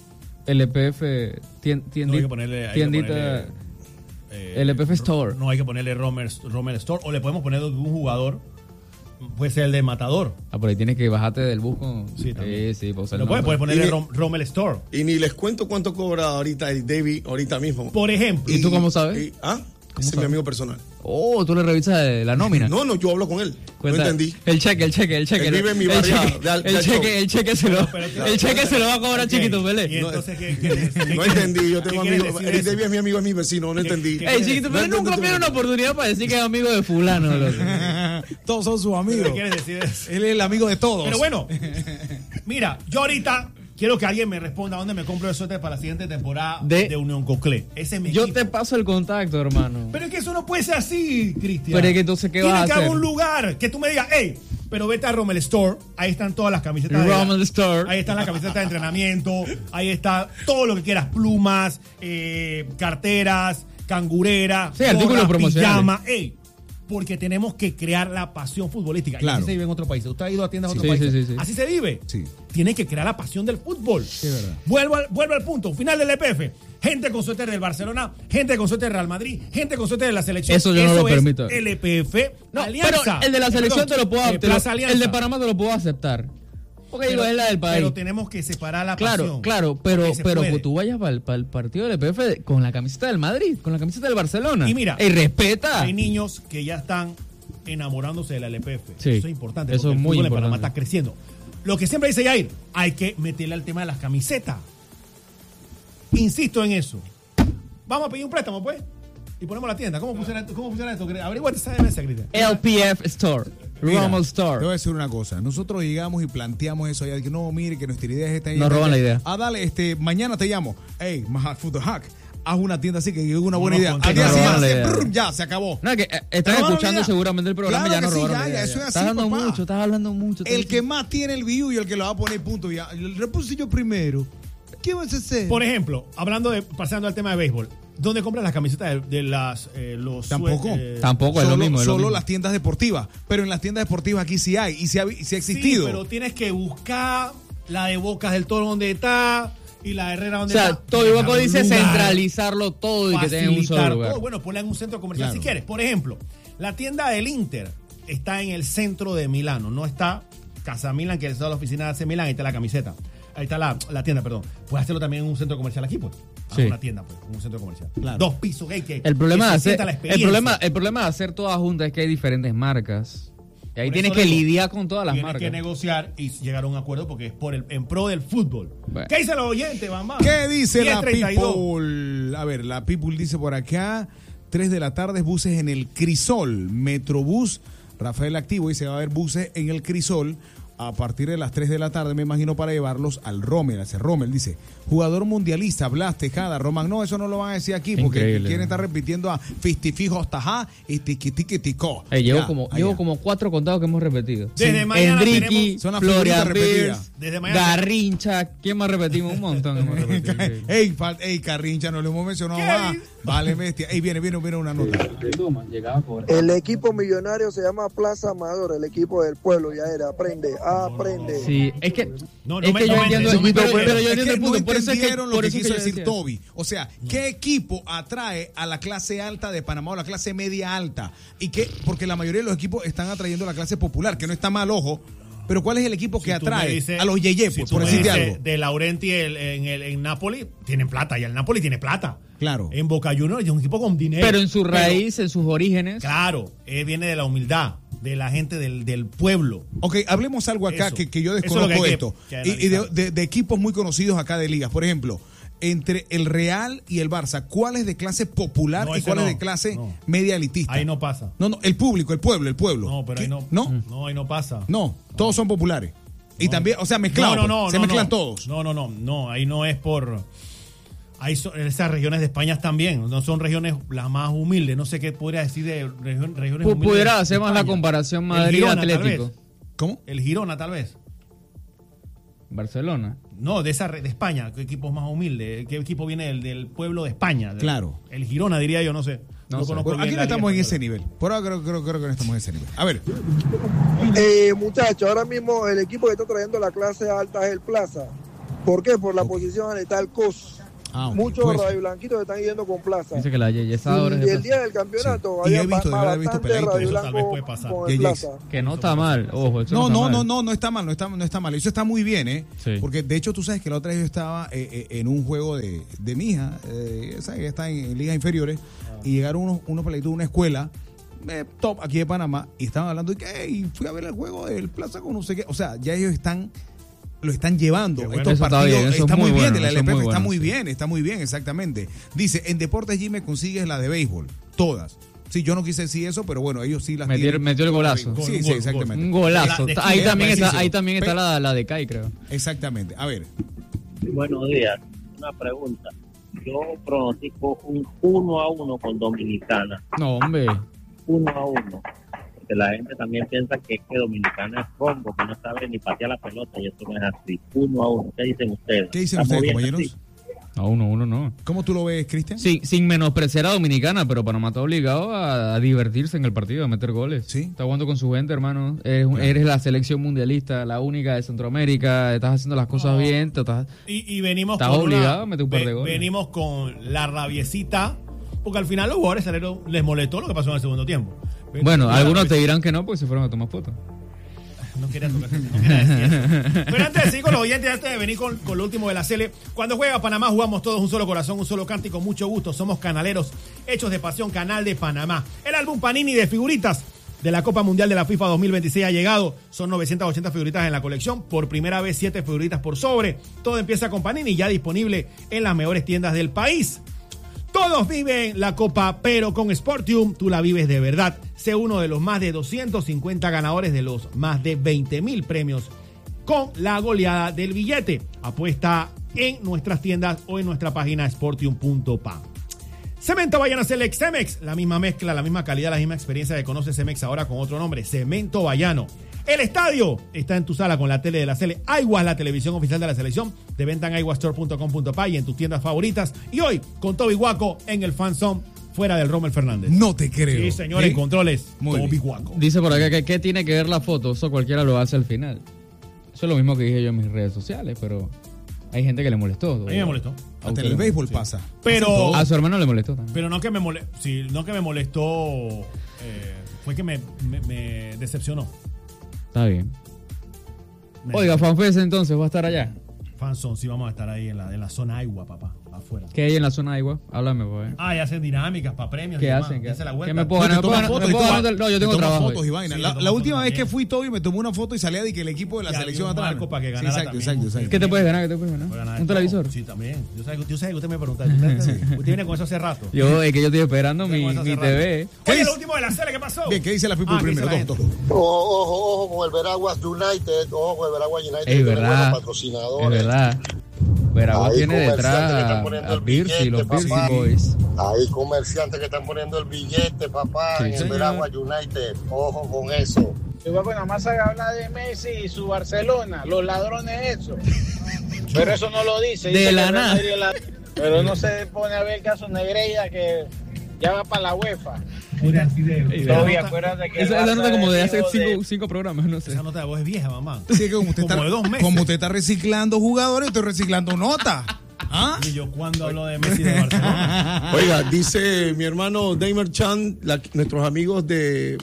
L P F, tien- tiendi- No, hay que ponerle- hay que tiendita, ponerle, Eh, L P F Store. No hay que ponerle Romer, Romer Store o le podemos poner de un jugador. Puede ser el de Matador. Ah, por ahí tienes que bajarte del bus con... Sí, también. sí, sí, para usar Lo el puedes nombre. puedes ponerle Y- Rom- Rommel Store. Y ni les cuento cuánto cobra ahorita el David ahorita mismo. Por ejemplo. ¿Y tú cómo sabes? Y- ¿Ah? ¿Cómo Ese es mi sabes? amigo personal. Oh, tú le revisas eh, la nómina. No, no, yo hablo con él. Cuenta- No entendí. El cheque, el cheque, el cheque. Él vive en mi el barriada cheque, de Al- de el, Al cheque Show. el cheque se lo, Pero- pero- el cheque se lo va a cobrar Ok, chiquito, Y Pelé. entonces, ¿qué, qué, qué- qué No quieres- entendí. Yo qué tengo quieres amigos. decir El eso? David es mi amigo, es mi vecino. No ¿Qué- entendí. qué- Ey, chiquito, Pelé No, nunca no, no, pierde no. una oportunidad para decir que es amigo de fulano. loco. Todos son sus ¿Qué amigos. quieres decir eso? Él es el amigo de todos. Pero bueno, mira, yo ahorita quiero que alguien me responda dónde me compro el suéter para la siguiente temporada De- de, Unión Coclé. Ese es mi Yo equipo. te paso el contacto, hermano. Pero es que eso no puede ser así, Cristian. Pero es que entonces, ¿qué Tiene vas a que hacer? haber un lugar que tú me digas, hey, pero vete a Rommel Store, ahí están todas las camisetas. de la- Rommel Store. Ahí están las camisetas de entrenamiento, ahí está todo lo que quieras, plumas, eh, carteras, cangureras, Sí, artículos promocionales. pijama, hey. Porque tenemos que crear la pasión futbolística. Claro. Y así se vive en otros países. ¿Usted ha ido a tiendas de Sí, otros sí, países? sí, sí. Así se vive. Sí. Tiene que crear la pasión del fútbol. Sí, verdad. Vuelvo al, vuelvo al punto. Final del E P F. Gente con suéter del Barcelona, gente con suéter del Real Madrid, gente con suéter de la selección. Eso yo no lo es permito. el E P F. No, Alianza. pero el de la selección Perdón, te lo puedo eh, te lo- Plaza Alianza. el de Panamá te lo puedo aceptar. Porque digo, es la del país. Pero tenemos que separar la Claro, pasión. claro, pero, Porque se pero puede. pues, tú vayas para el, para el partido del E P F con la camiseta del Madrid, con la camiseta del Barcelona. Y mira, y respeta. Hay niños que ya están enamorándose de la L P F. Sí, Eso es importante. eso porque es muy el fútbol en Panamá importante. está creciendo. Lo que siempre dice Yair, hay que meterle al tema de las camisetas. Insisto en eso. Vamos a pedir un préstamo, pues. Y ponemos la tienda. ¿Cómo funciona, cómo funciona esto? Averiguate esa mesa, Cristian. L P F Store, Mira, Rommel Te voy a Store. decir una cosa. Nosotros llegamos y planteamos eso allá. De que no, mire, que nuestra idea es esta. y Nos esta, roban esta. la idea. Ah, dale, este, mañana te llamo. Hey, Mahat Food Hack. Haz una tienda así que es una buena No, idea. con- Al día nos roban la siguiente, idea. brr, ya, se acabó. No, que eh, están robaron la escuchando idea. seguramente el programa Claro y ya nos que sí, robaron ya, la ya, idea, eso es ya. así, Estás hablando papá. mucho, estás hablando mucho. El que más tiene el view y el que lo va a poner punto. Ya. Lo puse yo primero. ¿Qué vas a hacer? Por ejemplo, hablando de, pasando al tema de béisbol, ¿dónde compran las camisetas de, de las eh, los Tampoco. sue- eh, Tampoco es solo lo mismo. es lo solo mismo. las tiendas deportivas. Pero en las tiendas deportivas aquí sí hay. Y sí ha, y sí ha Sí, existido. pero tienes que buscar la de Bocas del Toro donde está y la de Herrera O donde sea, está. todo el Dejar dice un lugar, centralizarlo todo y que tenga un facilitar solo lugar. todo. Bueno, ponla en un centro comercial Claro. si quieres. Por ejemplo, la tienda del Inter está en el centro de Milano. No está Casa Milan, que es la oficina de A C Milán. Ahí está la camiseta. Ahí está la, la tienda, perdón. Puedes hacerlo también en un centro comercial aquí, pues. Haz Sí. una tienda, pues, en un centro comercial. Claro. Dos pisos, hey, que El problema, que de se hacer, sienta la el, experiencia. problema, el problema de hacer todas juntas es que hay diferentes marcas. Y ahí Por tienes eso que digo, lidiar con todas las Tienes marcas. que negociar y llegar a un acuerdo porque es por el, en pro del fútbol. Bueno. ¿Qué dice el oyente, Bamba? ¿Qué dice diez la treinta y dos. People? A ver, la People dice por acá, tres de la tarde, buses en el Crisol, Metrobús, Rafael Activo, dice va a haber buses en el Crisol a partir de las tres de la tarde, me imagino, para llevarlos al Rommel, hacia Rommel, dice, jugador mundialista, Blas Tejada, Román, no, eso no lo van a decir aquí, porque Increíble. quieren estar repitiendo a Fistifijos Tajá y Tiquitiquiticó. Ey, llevo, Ya, como, allá. llevo como cuatro contados que hemos repetido. Desde mañana Enrique, tenemos- Son las Florian figuritas repetidas. Beers, Desde mañana- Garrincha. ¿Quién más repetimos? Un montón hemos repetido. Ey, fal- ey, Carrincha, no lo hemos mencionado ¿Qué? más. Vale, bestia. Ey, viene, viene, viene una nota. El equipo millonario se llama Plaza Amador, el equipo del pueblo, ya era, aprende, aprende. Sí, es que, No, no es me- que no yo me- entiendo, no me- pero, no me- pero yo Es entiendo que el punto. no Por eso es que, entendieron lo por que eso es quiso que yo decir decía. Toby. O sea, ¿qué equipo atrae a la clase alta de Panamá o la clase media alta? ¿Y qué? Porque la mayoría de los equipos están atrayendo a la clase popular, que no está mal, ojo. Pero ¿cuál es el equipo que Si tú me atrae dices- a los Yeye, si pues, tú por me decirte dices algo? De Laurenti el- en, el, en Napoli, tienen plata. Y el Napoli tiene plata. Claro. En Boca Juniors es un equipo con dinero. Pero en su Pero, raíz, en sus orígenes. claro, eh, viene de la humildad, de la gente del, del pueblo. Ok, hablemos algo acá Eso. que, que yo Eso es desconozco lo que hay que- esto. que y y de, analizar. de- de equipos muy conocidos acá de ligas. Por ejemplo, entre el Real y el Barça, ¿cuál es de clase popular No, y ese cuál es no, de clase no. media elitista? Ahí no pasa. No, no, el público, el pueblo, el pueblo. No, pero ahí ¿Qué? no. ¿No? No, ahí no pasa. No, todos son populares. Y No. también, o sea, mezclados. No, no, no, pues, se no, mezclan no. todos. No, no, no, no, ahí no es por. Hay so- esas regiones de España también, no son regiones las más humildes, no sé qué podría decir de región- regiones Pu- humildes. pudiera de hacer más la España. comparación El Girona, tal Madrid-Atlético. vez. ¿Cómo? El Girona, tal vez. Barcelona. No, de esa re- de España, ¿qué equipo es más humilde? ¿Qué equipo viene del, del pueblo de España? Del- Claro. El Girona, diría yo, no sé. No sé. conozco Bueno, bien aquí no la estamos en liga ese española. nivel. Por ahora creo, creo, creo que no estamos en ese nivel. A ver, Eh, muchachos, ahora mismo el equipo que está trayendo la clase alta es el Plaza. ¿Por qué? Por la posición donde está el C O S. Ah, ok. Muchos Puede ser. radioblanquitos están yendo con Plaza. Dice que la Yeyesa Y ahora es de el Plaza. día del campeonato Sí. Y había he visto, ba- de verdad, he visto bastante peladitos. radio Eso tal vez blanco puede pasar. con el Yeyes. Plaza. Que no está mal, ojo. Eso No, está no, mal. no, no, no está mal, no está, no está mal. Eso está muy bien, ¿eh? Sí. Porque de hecho tú sabes que la otra vez yo estaba eh, eh, en un juego de, de mi hija, eh, ¿sabes? Que está en, en ligas inferiores, y llegaron unos, unos peladitos de una escuela eh, top aquí de Panamá y estaban hablando de que "Ey, fui a ver el juego del Plaza con no sé qué". O sea, ya ellos están lo están llevando. Qué bueno. Estos Eso está partidos bien, eso está es muy muy bien bueno, de la eso es L P F, muy está bueno, muy sí. bien, está muy bien, exactamente. Dice, en Deportes G me consigues la de béisbol, todas. Sí, yo no quise decir eso, pero bueno, ellos sí las Metió- tienen. metió el golazo. Sí, Gol, sí, gol, gol. exactamente. Un golazo. De- de- ahí, de- también está, preciso. ahí también está Pe- la, la de Kai, creo. Exactamente. A ver, Buenos días. Una pregunta. Yo pronostico un uno a uno con Dominicana. No, hombre. uno a uno. Porque la gente también piensa que es que Dominicana es rombo, que no sabe ni patear la pelota, y eso no es así. uno a uno. ¿Qué dicen ustedes? ¿qué dicen ¿Estamos ustedes, bien compañeros? así? A uno, uno no. ¿Cómo tú lo ves, Cristian? Sí, sin menospreciar a Dominicana, pero Panamá está obligado a, a divertirse en el partido, a meter goles. Sí. Está jugando con su gente, hermano. Eres, un- eres la selección mundialista, la única de Centroamérica. Estás haciendo las cosas No. bien. Te estás... Y, y venimos Estás con obligado una- a meter un par de ve- goles. Venimos con la rabiecita, porque al final los jugadores salieron, les molestó lo que pasó en el segundo tiempo. Bueno, La algunos te rabiecita- dirán que no porque se fueron a tomar fotos. No quería tocar, no quería decir eso. Pero antes de seguir con los oyentes, antes de venir con, con lo último de la Cele, cuando juega Panamá jugamos todos un solo corazón, un solo canto y con mucho gusto. Somos canaleros, hechos de pasión, Canal de Panamá. El álbum Panini de figuritas de la Copa Mundial de la FIFA dos mil veintiséis ha llegado. Son novecientas ochenta figuritas en la colección. Por primera vez, siete figuritas por sobre. Todo empieza con Panini, ya disponible en las mejores tiendas del país. Todos viven la Copa, pero con Sportium tú la vives de verdad. Sé uno de los más de doscientos cincuenta ganadores de los más de veinte mil premios con la goleada del billete. Apuesta en nuestras tiendas o en nuestra página sportium punto pa. Cemento Bayana Select Cemex, la misma mezcla, la misma calidad, la misma experiencia que conoce Cemex ahora con otro nombre, Cemento Bayano. El estadio está en tu sala con la tele de la Cele. iWatch, la televisión oficial de la selección, de venta en i watch store punto com punto pa y en tus tiendas favoritas. Y hoy, con Toby Guaco en el Fan Zone, fuera del Rommel Fernández. No te creo. Sí, señores, ¿Eh? controles, Muy Toby bien. Guaco. Dice por acá que qué tiene que ver la foto. Eso cualquiera lo hace al final. Eso es lo mismo que dije yo en mis redes sociales, pero hay gente que le molestó. A mí me molestó. Hasta en el béisbol pasa. Pero, A su hermano le molestó también. pero no que me molestó, sí, no que me molestó, eh, fue que me, me- me decepcionó. Está bien. Me- Oiga, FanFest entonces va a estar allá. Fanzone, sí vamos a estar ahí en la, en la zona agua, papá, afuera. ¿Qué hay en la zona de agua? Háblame, pues. Ah, y hacen dinámicas para premios. ¿Qué y demás. hacen? ¿Qué Esa es la hacen? vuelta. ¿Qué me puedo Te ganar? ¿Me puedo tomas ganar? fotos ¿Me y puedo tomas- ganar? No, yo te tengo tomas trabajo. fotos y hoy. vainas. Sí, La, yo tomo la fotos última vez que también. fui, Toby, me tomé una foto y salía de que el equipo de la Y había selección un atrás. marco para que Sí, ganara exacto, también. exacto, exacto. ¿Qué te puedes ganar? ¿Qué te puedes Voy a ganar? ganar ¿Un todo. televisor? Sí, también. Yo sé, yo sé que usted me pregunta. Usted tiene con eso hace rato. Yo, es que yo estoy esperando mi, Tengo eso hace mi rato. T V. ¿Qué Oye, dice? lo último de la Cele, ¿qué pasó? Bien, ¿qué dice la people Ah, ¿qué dice primero? la Todo, gente? todo. Ojo, ojo, ojo con el Veraguas United, ojo con el Veraguas United, Es tiene verdad. buenos patrocinadores. Es verdad. Veragua Ahí tiene comerciantes que están detrás poniendo a el Birsi, billete, los Birsi papá. Boys. Hay comerciantes que están poniendo el billete, papá, Sí, en el señor. Veraguas United. Ojo con eso. Igual nada más se habla de Messi y su Barcelona, los ladrones eso. Pero eso no lo dice. De dice la que el Real nada. Madrid es la- Pero no se pone a ver el caso Negreira que ya va para la UEFA. Todavía acuérdate que el Esa esa Barça nota como de es hace hijo cinco, cinco programas, no sé. Esa nota de voz es vieja, mamá. Sí, que como usted, Como está, de dos meses. como usted está reciclando jugadores, estoy reciclando notas. ¿Ah? Y yo cuando hablo de Messi de Barcelona. Oiga, dice mi hermano Daimer Chan, la- nuestros amigos de,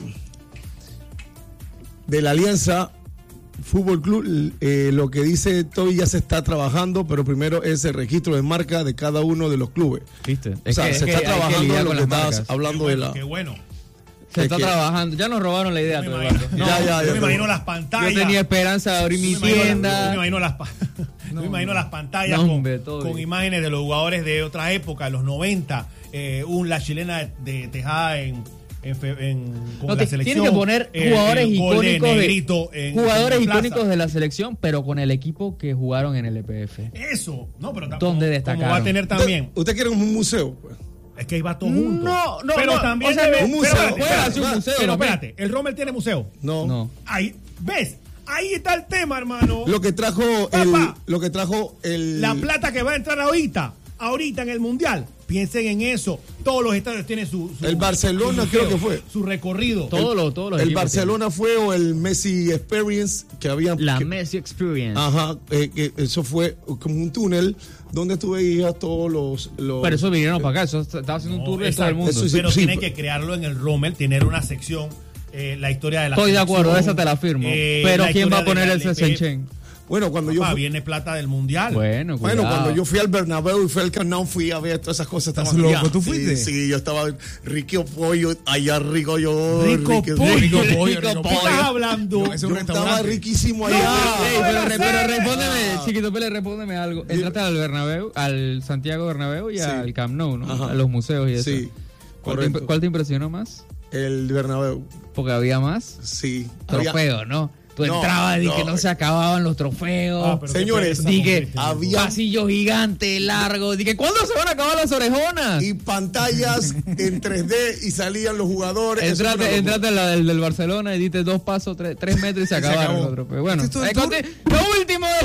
de la Alianza Fútbol Club, eh, lo que dice Toby ya se está trabajando, pero primero es el registro de marca de cada uno de los clubes. ¿Viste? O sea, se está trabajando en lo que estabas hablando de la... Qué bueno. Se Es está que- trabajando. Ya nos robaron la idea, Yo me todo, imagino, Eduardo. no, Ya, ya, yo ya, me ya. imagino las pantallas. Yo tenía esperanza de abrir mi Yo me imagino las- Yo me tienda. imagino las, pa- yo me imagino las pantallas No, con, hombre, todo con bien. imágenes de los jugadores de otra época, los noventa, eh, un, la chilena de, de Tejada en, en, fe- en- con No, la te- selección. tienen que poner eh, jugadores el gol de icónicos de, Negrito en- jugadores en Plaza. icónicos de la selección, pero con el equipo que jugaron en el E P F. Eso, no, pero ¿Dónde como- como destacaron? va a tener también. ¿Usted quiere un museo? Pues? Es que ahí va todo junto. No, no, pero no, también o sea, debe- un pero museo, espérate, puede espérate, hacer un museo, Pero ¿no? espérate, el Rommel tiene museo. No. No. Ahí, ¿ves? Ahí está el tema, hermano. Lo que trajo el, Papá. lo que trajo el La plata que va a entrar ahorita, ahorita en el Mundial. Piensen en eso. Todos los estadios tienen su. su- El Barcelona su creo museo, que fue. Su recorrido. Todos los, todos los el equipos Barcelona fue o el Messi Experience que había tienen. La que- Messi Experience. Ajá, eh, que eso fue como un túnel donde tú veías todos los, los Pero eso vinieron para acá. Eso estaba haciendo un No, tour de todo exacto. el mundo. Eso sí, Pero sí, tiene pero- que crearlo en el Rommel, tener una sección, eh, la historia de la Estoy de acuerdo, selección, esa te la firmo. eh, Pero la ¿quién va a historia poner de el la L P? Sesenchen? Bueno, cuando yo Papá, fui, viene plata del Mundial. Bueno, bueno, cuidado. cuando yo fui al Bernabéu y fui al Camp Nou, fui a ver todas esas cosas. ¿Estás estaban loco? allá. ¿Tú fuiste? Sí, sí, yo estaba rico pollo, allá rico yo. Rico rico- pollo. Rico pollo, Rico rico ¿Qué pollo. estás hablando? No, es un Yo estaba restaurante. riquísimo allá. Ey, pero, re- pero hacer. respóndeme, Chiquito Pele, respóndeme algo. Entraste al Bernabéu, al Santiago Bernabéu y Sí. al Camp Nou, ¿no? Ajá. A los museos y eso. Sí, ¿Cuál te, correcto. imp- cuál te impresionó más? El Bernabéu, Porque había más sí. Había- trofeos, ¿no? Tú No, entrabas y no. que no se acababan los trofeos. Ah, pero qué Señores, pereza, di que Cristian. había- pasillo gigante, largo. Dije, ¿cuándo se van a acabar las orejonas? y pantallas en tres D y salían los jugadores. Eso fue una Entrate, locura. entrate a la del, del Barcelona y diste dos pasos, tres, tres metros y se acabaron acabó. los trofeos. Bueno, ¿Este es todo el eh, tour? conti- lo último.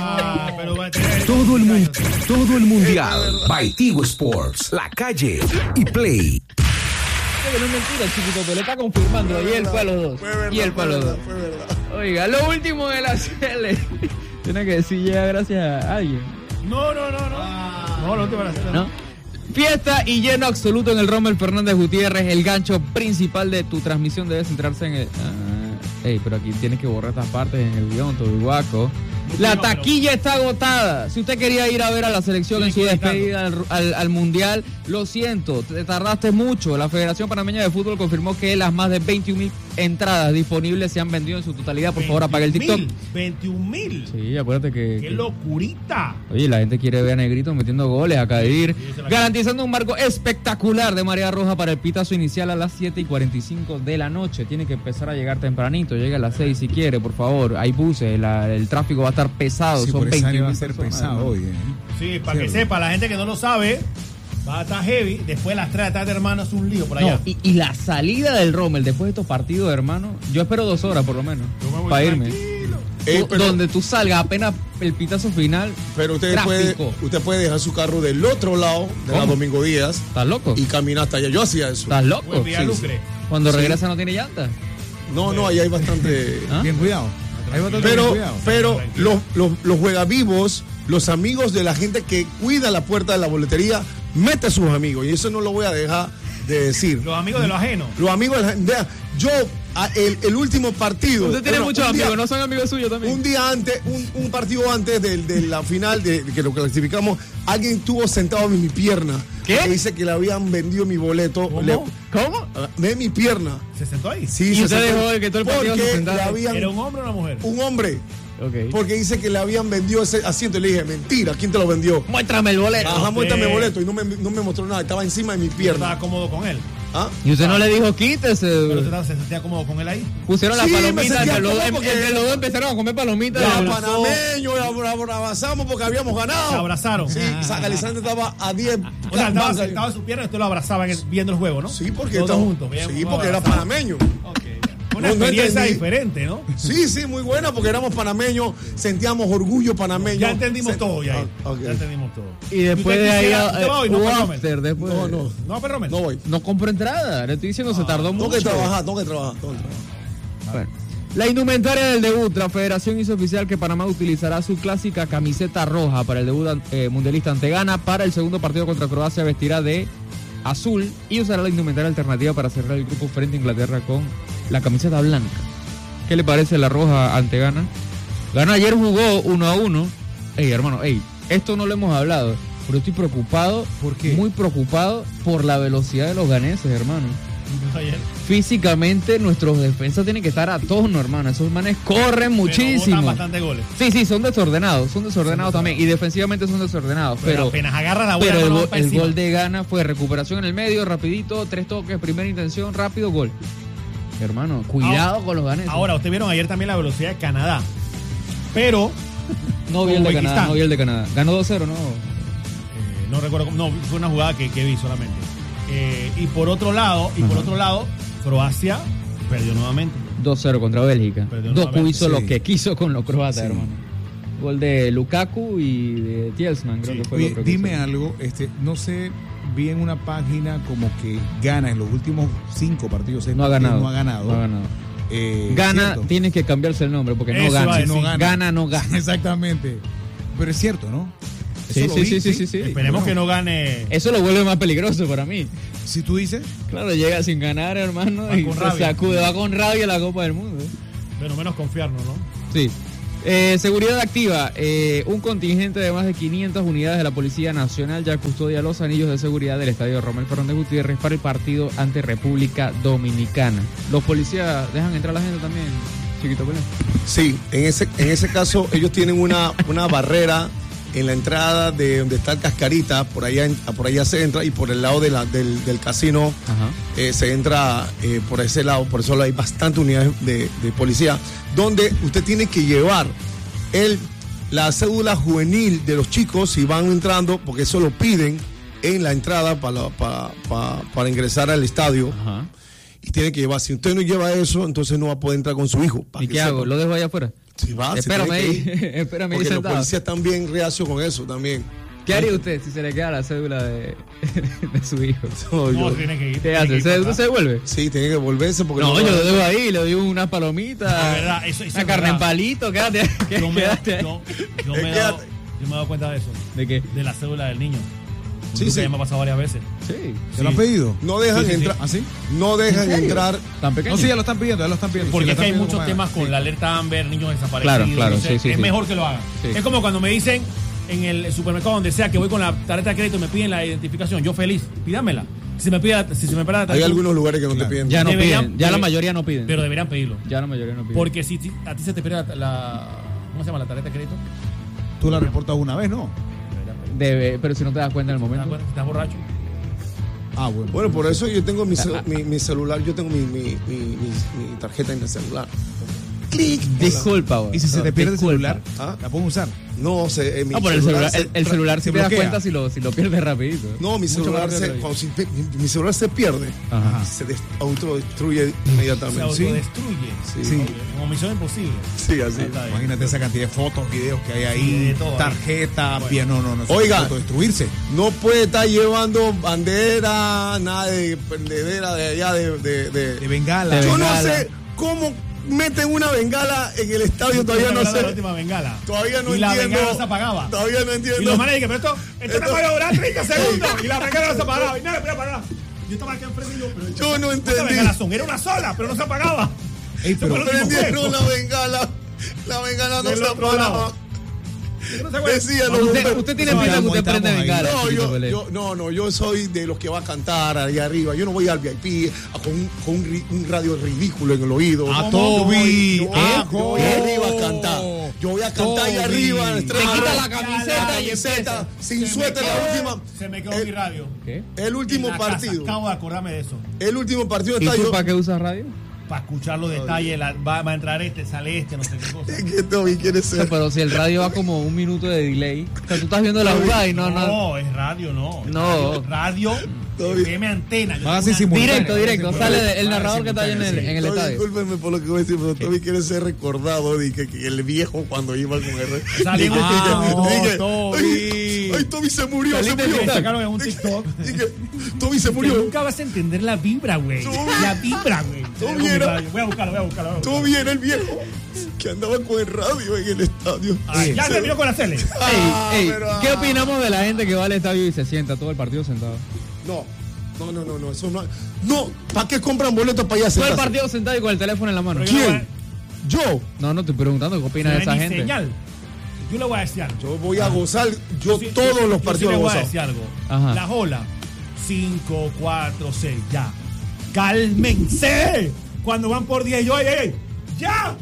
Ah, pero va a tener- Todo el, mun- todo el mundial. By Tigo Sports, La Calle y Play. Que no es mentira, chiquito, pero le está confirmando. Y él fue a los dos. Y él fue a los dos. Oiga, lo último de la serie. Tiene que decir llega gracias a alguien. No, no, no, no. No, lo último de la serie. ¿No? Fiesta y lleno absoluto en el Rommel Fernández Gutiérrez. El gancho principal de tu transmisión debe centrarse en el. Ah, ey, pero aquí tienes que borrar estas partes en el guión, todo guaco. La taquilla está agotada. Si usted quería ir a ver a la selección en su despedida al, al, al Mundial, lo siento, te tardaste mucho. La Federación Panameña de Fútbol confirmó que las más de veintiún mil entradas disponibles se han vendido en su totalidad. Por favor, apague el TikTok. veintiún mil. Sí, acuérdate que... ¡Qué que- locurita! Oye, la gente quiere ver a Negrito metiendo goles, a Cadir, Sí, esa es la garantizando un marco espectacular de marea roja para el pitazo inicial a las siete y cuarenta y cinco de la noche. Tiene que empezar a llegar tempranito, llega a las seis si quiere, por favor. Hay buses, la- el tráfico va a estar pesado, Sí, son por esa área veintiún va a ser personas, pesado ¿no? hoy. ¿eh? Sí, para que Cierto. sepa, la gente que no lo sabe, va a estar heavy. Después de las tres de la tarde, hermano, es un lío por allá. No, y, y la salida del Rommel después de estos partidos, hermano, yo espero dos horas por lo menos Yo me voy para irme. tranquilo. Eh, Tú- pero- donde tú salgas apenas el pitazo final, Pero usted puede, tráfico. usted puede dejar su carro del otro lado de la ¿Cómo? Domingo Díaz ¿Estás loco? y caminar hasta allá. Yo hacía eso. ¿Estás loco? Buen día, sí, Lucre. Cuando Sí. regresa no tiene llanta. No, no, allá hay bastante. ¿Ah? Bien cuidado. Hay bastante bien Pero, cuidado. pero los, los, los juegavivos, los amigos de la gente que cuida la puerta de la boletería, mete a sus amigos. Y eso no lo voy a dejar de decir. Los amigos de lo ajeno. Los amigos de la gente. Yo, a- el, el último partido. Usted tiene bueno, muchos un día- amigos, ¿no son amigos suyos también? Un día antes, un, un partido antes de, de la final, de, de que lo clasificamos, alguien estuvo sentado en mi pierna. ¿Qué? Que dice que le habían vendido mi boleto. ¿Cómo? Le- ¿Cómo? ah, de mi pierna. ¿Se sentó ahí? Sí, ¿Y se usted sentó- dejó que todo el partido se Porque sentara? le habían- ¿Era un hombre o una mujer? un hombre. Ok. Porque dice que le habían vendido ese asiento. Y le dije, mentira, ¿quién te lo vendió? Muéstrame el boleto. Ajá, muéstrame el Sí. boleto. Y no me, no me mostró nada. Estaba encima de mi Yo pierna. estaba cómodo con él. ¿Ah? Y usted no le dijo quítese. Pero usted estaba- se sentía cómodo con él ahí. Pusieron las Sí, me palomitas, sentía entre los, dos, cómodo porque- entre los dos empezaron a comer palomitas. Ya, de- panameño, abra- abra- abrazamos porque habíamos ganado. Se abrazaron. Sí, Sacalizante estaba a diez. O sea, estaba bancas. sentado en su pierna y usted lo abrazaba en el- viendo el juego, ¿no? Sí, porque Todos estaba- juntos. bien, Sí, todos porque era abrazados. panameño. Ok. Una No, no experiencia entendí. diferente, ¿no? Sí, sí, muy buena porque éramos panameños, sentíamos orgullo panameño. Ya entendimos Se- todo, ya. Ah, ok. Ya entendimos todo. Y después ¿Usted de ahí quisiera- eh, usted va hoy? No, hubo para Rommel. after, después. No, no, No, pero Rommel. no voy. No compro entrada. Le estoy diciendo, se tardó Tengo mucho. que trabajar, tengo que trabajar, tengo que trabajar. Bueno. La indumentaria del debut, la federación hizo oficial que Panamá utilizará su clásica camiseta roja para el debut eh, mundialista ante Ghana. Para el segundo partido contra Croacia vestirá de azul y usará la indumentaria alternativa para cerrar el grupo frente a Inglaterra con la camiseta blanca. ¿Qué le parece la roja ante Ghana? Ghana ayer jugó uno a uno. Ey, hermano, ey, esto no lo hemos hablado, pero estoy preocupado, ¿Por qué? muy preocupado por la velocidad de los ganeses, hermano. Ayer. Físicamente nuestros defensas tienen que estar a tono, hermano. Esos manes corren Pero muchísimo. botan bastantes goles. Sí, sí, son desordenados, son desordenados también. Y defensivamente son desordenados. Pero, Pero, apenas agarra la bola, pero el, no go- va para el encima. gol de Ghana fue recuperación en el medio, rapidito, tres toques, primera intención, rápido, gol. Hermano, cuidado Ahora- con los ganeses. Ahora, ustedes vieron ayer también la velocidad de Canadá. Pero, no vi el de Uzbekistán. Canadá, no vi el de Canadá. Ganó dos cero, ¿no? eh, no recuerdo cómo, no, fue una jugada que, que vi solamente. Eh, y por otro lado, y por Ajá. otro lado, Croacia perdió nuevamente. dos cero contra Bélgica. Perdió Doku nuevamente, hizo sí. lo que quiso con los croatas, Sí. hermano. Gol de Lukaku y de Tielsmann, creo Sí. que fue el Oye, otro que dime hizo. algo, este, no sé, vi en una página como que Gana en los últimos cinco partidos seis No ha partidos, ganado. no ha ganado. No ha ganado. Eh, Gana, ¿cierto? tiene que cambiarse el nombre porque no Eso iba a gana. decir. No gana. Gana, no gana. Exactamente. Pero es cierto, ¿no? Eso Sí, lo sí, vi, sí, sí, sí, sí. Esperemos Bueno, que no gane. Eso lo vuelve más peligroso para mí. Si tú dices, Claro, llega sin ganar, hermano, Va y con se rabia. sacude, va con rabia a la Copa del Mundo. Pero menos confiarnos, ¿no? Sí. Eh, seguridad activa. Eh, un contingente de más de quinientas unidades de la Policía Nacional ya custodia los anillos de seguridad del estadio Rommel Fernández Gutiérrez para el partido ante República Dominicana. Los policías dejan entrar a la gente también, chiquito Pelé. Sí, en ese, en ese caso ellos tienen una, una barrera en la entrada de donde está el Cascarita, por allá, en- por allá se entra, y por el lado de la, del, del casino Ajá. eh, se entra eh, por ese lado, por eso hay bastantes unidades de, de policía, donde usted tiene que llevar el, la cédula juvenil de los chicos si van entrando, porque eso lo piden en la entrada para, para, para, para ingresar al estadio. Ajá. Y tiene que llevar, si usted no lleva eso, entonces no va a poder entrar con su hijo. para ¿Y que qué hago? sepa. ¿Lo dejo allá afuera? Sí, va, Espérame sí ahí, tiene que ir. espérame ahí Porque los sentado. policías están bien reacios con eso también. ¿Qué haría usted si se le queda la cédula de, de su hijo? No, No, yo- tiene que ir. ¿Qué tiene hace? que ir ¿Se, para ¿Se devuelve? sí, tiene que volverse porque No, no yo va- lo dejo ahí, le doy unas palomitas, De verdad, eso- eso una es carne en verdad. palito, quédate, Yo me, quédate ahí. yo, yo me he dado, yo me he dado cuenta de eso. ¿De qué? De la cédula del niño. Sí, Tú sí. que ya me ha pasado varias veces. Sí. ¿Se lo han pedido? No dejan Sí, sí, sí. entrar. ¿Ah, sí? No dejan ¿En serio? entrar. ¿Tan pequeño? No, sí, ya lo están pidiendo, ya lo están pidiendo. Porque Sí, es lo que hay están muchos pidiendo temas como- con la alerta Amber, niños desaparecidos. Claro, claro, entonces sí, sí, es sí. mejor que lo hagan. Sí. Es como cuando me dicen en el supermercado donde sea que voy con la tarjeta de crédito y me piden la identificación. Yo feliz, pídamela. Si se me pide, la- si se me pide la tarjeta, Hay algunos lugares que no Claro. te piden. Ya no Deberían- piden, ya la debe- mayoría no piden. pero deberían pedirlo. Ya la mayoría no piden. Porque si ti- a ti se te pierde la, la- ¿cómo se llama? La tarjeta de crédito. Tú la reportas una vez, ¿no? Deberían pedirlo. Debe, pero si no te das cuenta en el ¿Te das momento. cuenta? Si estás borracho. Ah, bueno. Bueno, por eso yo tengo mi, cel- mi, mi celular, yo tengo mi, mi, mi, mi- mi tarjeta en el celular. Clic. Disculpa, güey. ¿Y si se te pierde el Disculpa. celular? ¿Ah? ¿La pueden usar? No, se, eh, mi Ah, por el celular, se el, el tra- celular se si te das bloquea. cuenta si lo, si lo pierdes rapidito. No, mi Mucho celular más se, rápido. cuando si pe- mi, mi celular se pierde, Ajá. se des- autodestruye Se inmediatamente. autodestruye. Sí. Sí. Como misión imposible. Sí, así. Está bien. Imagínate esa cantidad de fotos, videos que hay Sí, ahí, de todo ahí. tarjeta, bien, no, no, no. eso Oiga. puede autodestruirse. No puede estar llevando bandera, nada de pendedera de allá de... de, de- De bengala. De Yo no bengala. sé cómo meten una bengala en el estadio, todavía no La sé. última bengala. Todavía no y la entiendo. bengala no se apagaba. Todavía no entiendo. Y los manes dijeron, pero esto, esto, Esto- no puede durar treinta segundos. Y la bengala no se apagaba. Y nada, espera, para. Yo estaba aquí enfrente y yo, pero Yo no ¿cuántas entendí. bengalas son? Era una sola, pero no se apagaba. Ey, Eso pero- fue lo último Prendieron juego. la bengala. La bengala no Del se otro apagaba. lado. No se acuerda. Decía los Usted, bomberos. usted tiene No, pinta que estamos- usted prende estamos ahí. bengala. No, chiquito yo, Pelé. yo, no, no, yo soy de los que va a cantar allá arriba. Yo no voy al V I P a- con, un, con un, ri- un radio ridículo en el oído. Ah, No, Toby. Yo voy, Ah, yo voy oh. arriba a cantar. Yo voy a cantar allá Toby. arriba. en el Te estreno. quita la camiseta La y camiseta, sin Se me suéter, la quedó- última. Se me quedó el, mi radio. ¿Qué? el último En la casa. partido. Acabo de acordarme de eso. El último partido ¿Y está tú yo. para qué usas radio? Para escuchar los detalles, la- va, va a entrar este, sale este, no sé qué cosa. ¿Qué Toby quiere O sea, ser? pero si el radio va como un minuto de delay. O sea, tú estás viendo la jugada y no, no. No, es radio, no. Es No. Radio, radio Todavía- F M antena. Yo Van a tengo hacer una- simultáneo. Directo, directo. Sale de- el Ah, narrador que está ahí en el, en el Toby, estadio. discúlpenme por lo que voy a decir, pero Toby quiere ser recordado de que, que el viejo cuando iba con el Salió en un Dije, TikTok. dije, Toby. Ay, ay, Toby se murió, se Saliste murió. Me sacaron en un TikTok. Dije, Toby se Que murió. nunca vas a entender la vibra, güey. Tú- La vibra, güey. Tú Tengo mi vieras- radio. Voy a buscarlo, voy a buscarlo. voy a buscarlo. Toby era el viejo que andaba con el radio en el estadio. Ay, ya Se- terminó con la tele. Ah, Ey, ey, pero, ¿qué ah. opinamos de la gente que va al estadio y se sienta todo el partido sentado? No, no, no, no, no, eso no. No, ¿para qué compran boletos para allá Todo el sentarse? partido sentado y con el teléfono en la mano. Pero yo le voy a- ¿Quién? Yo. No, no, estoy preguntando qué opinas no de esa hay ni gente. señal. Yo le voy a decir algo. Yo voy a gozar, yo Sí, todos yo- los yo partidos sí le los voy a gozo. decir algo. Ajá. La jola. cinco, cuatro, seis, ya. ¡Cálmense! Cuando van por diez, yo, ¡ey, ey! ¡Ya!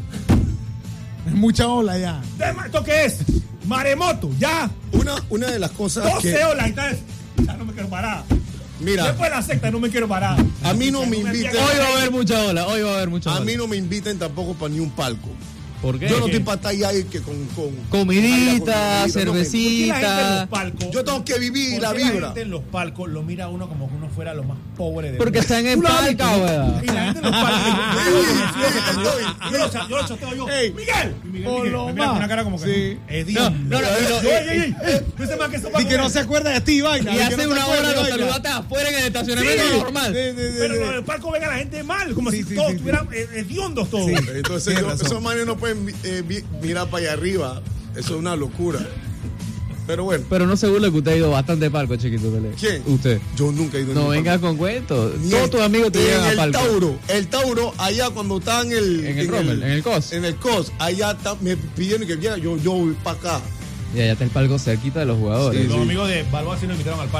Es mucha ola ya. Dema- ¿Esto qué es? Maremoto, ya. Una, una de las cosas que, doce olas. Entonces, ya no me quiero parar. mira, Después de la secta no me quiero parar. a mí no me inviten, Hoy va a haber mucha ola, hoy va a haber mucha a ola. mí no me inviten tampoco para ni un palco. ¿Por qué? Yo no estoy para estar allá y que con, con Comidita, comidita, no, ¿Por qué la gente en cervecita. los palcos? Yo tengo que vivir ¿por la qué la vibra. gente en los palcos lo mira a uno como que uno fuera lo más pobre de Porque están en palca, weón. Y la gente en los palcos. Yo lo conocido que está yo, yo lo cha- yo lo chateo yo. Ey, ¡Miguel! Y Miguel, por Miguel, lo me mira con más. una cara como que. Sí. Es Dios. No, no, no, Yo, y lo- ey, ey, ey, ey, ese man que eso Y que no se acuerda de ti, vaina. Y que hace no se una acuerda, hora lo vaina. saludaste afuera en el estacionamiento Sí. normal. Sí, sí, sí, Pero sí. en el palco venga la gente mal, como Sí, si sí, todos sí, estuvieran eh, hediondos todos. Sí. Entonces Tienes yo- razón. esos manes no pueden eh, vi- mirar para allá arriba. Eso es una locura. Pero bueno, Pero no se burle que usted ha ido bastante palco, chiquito. Pelé. ¿Quién? Usted. yo nunca he ido No ni venga palco. con cuentos. Ni Todos el- tus amigos te en llevan a el palco. Tauro, el Tauro, allá cuando está en el... En el Rommel, en el Cos. En el Cos, allá está, me pidieron que viera, yo, yo voy para acá. Y allá está el palco cerquita de los jugadores. Sí, Los sí. amigos de Balboa sí nos invitaron al palco.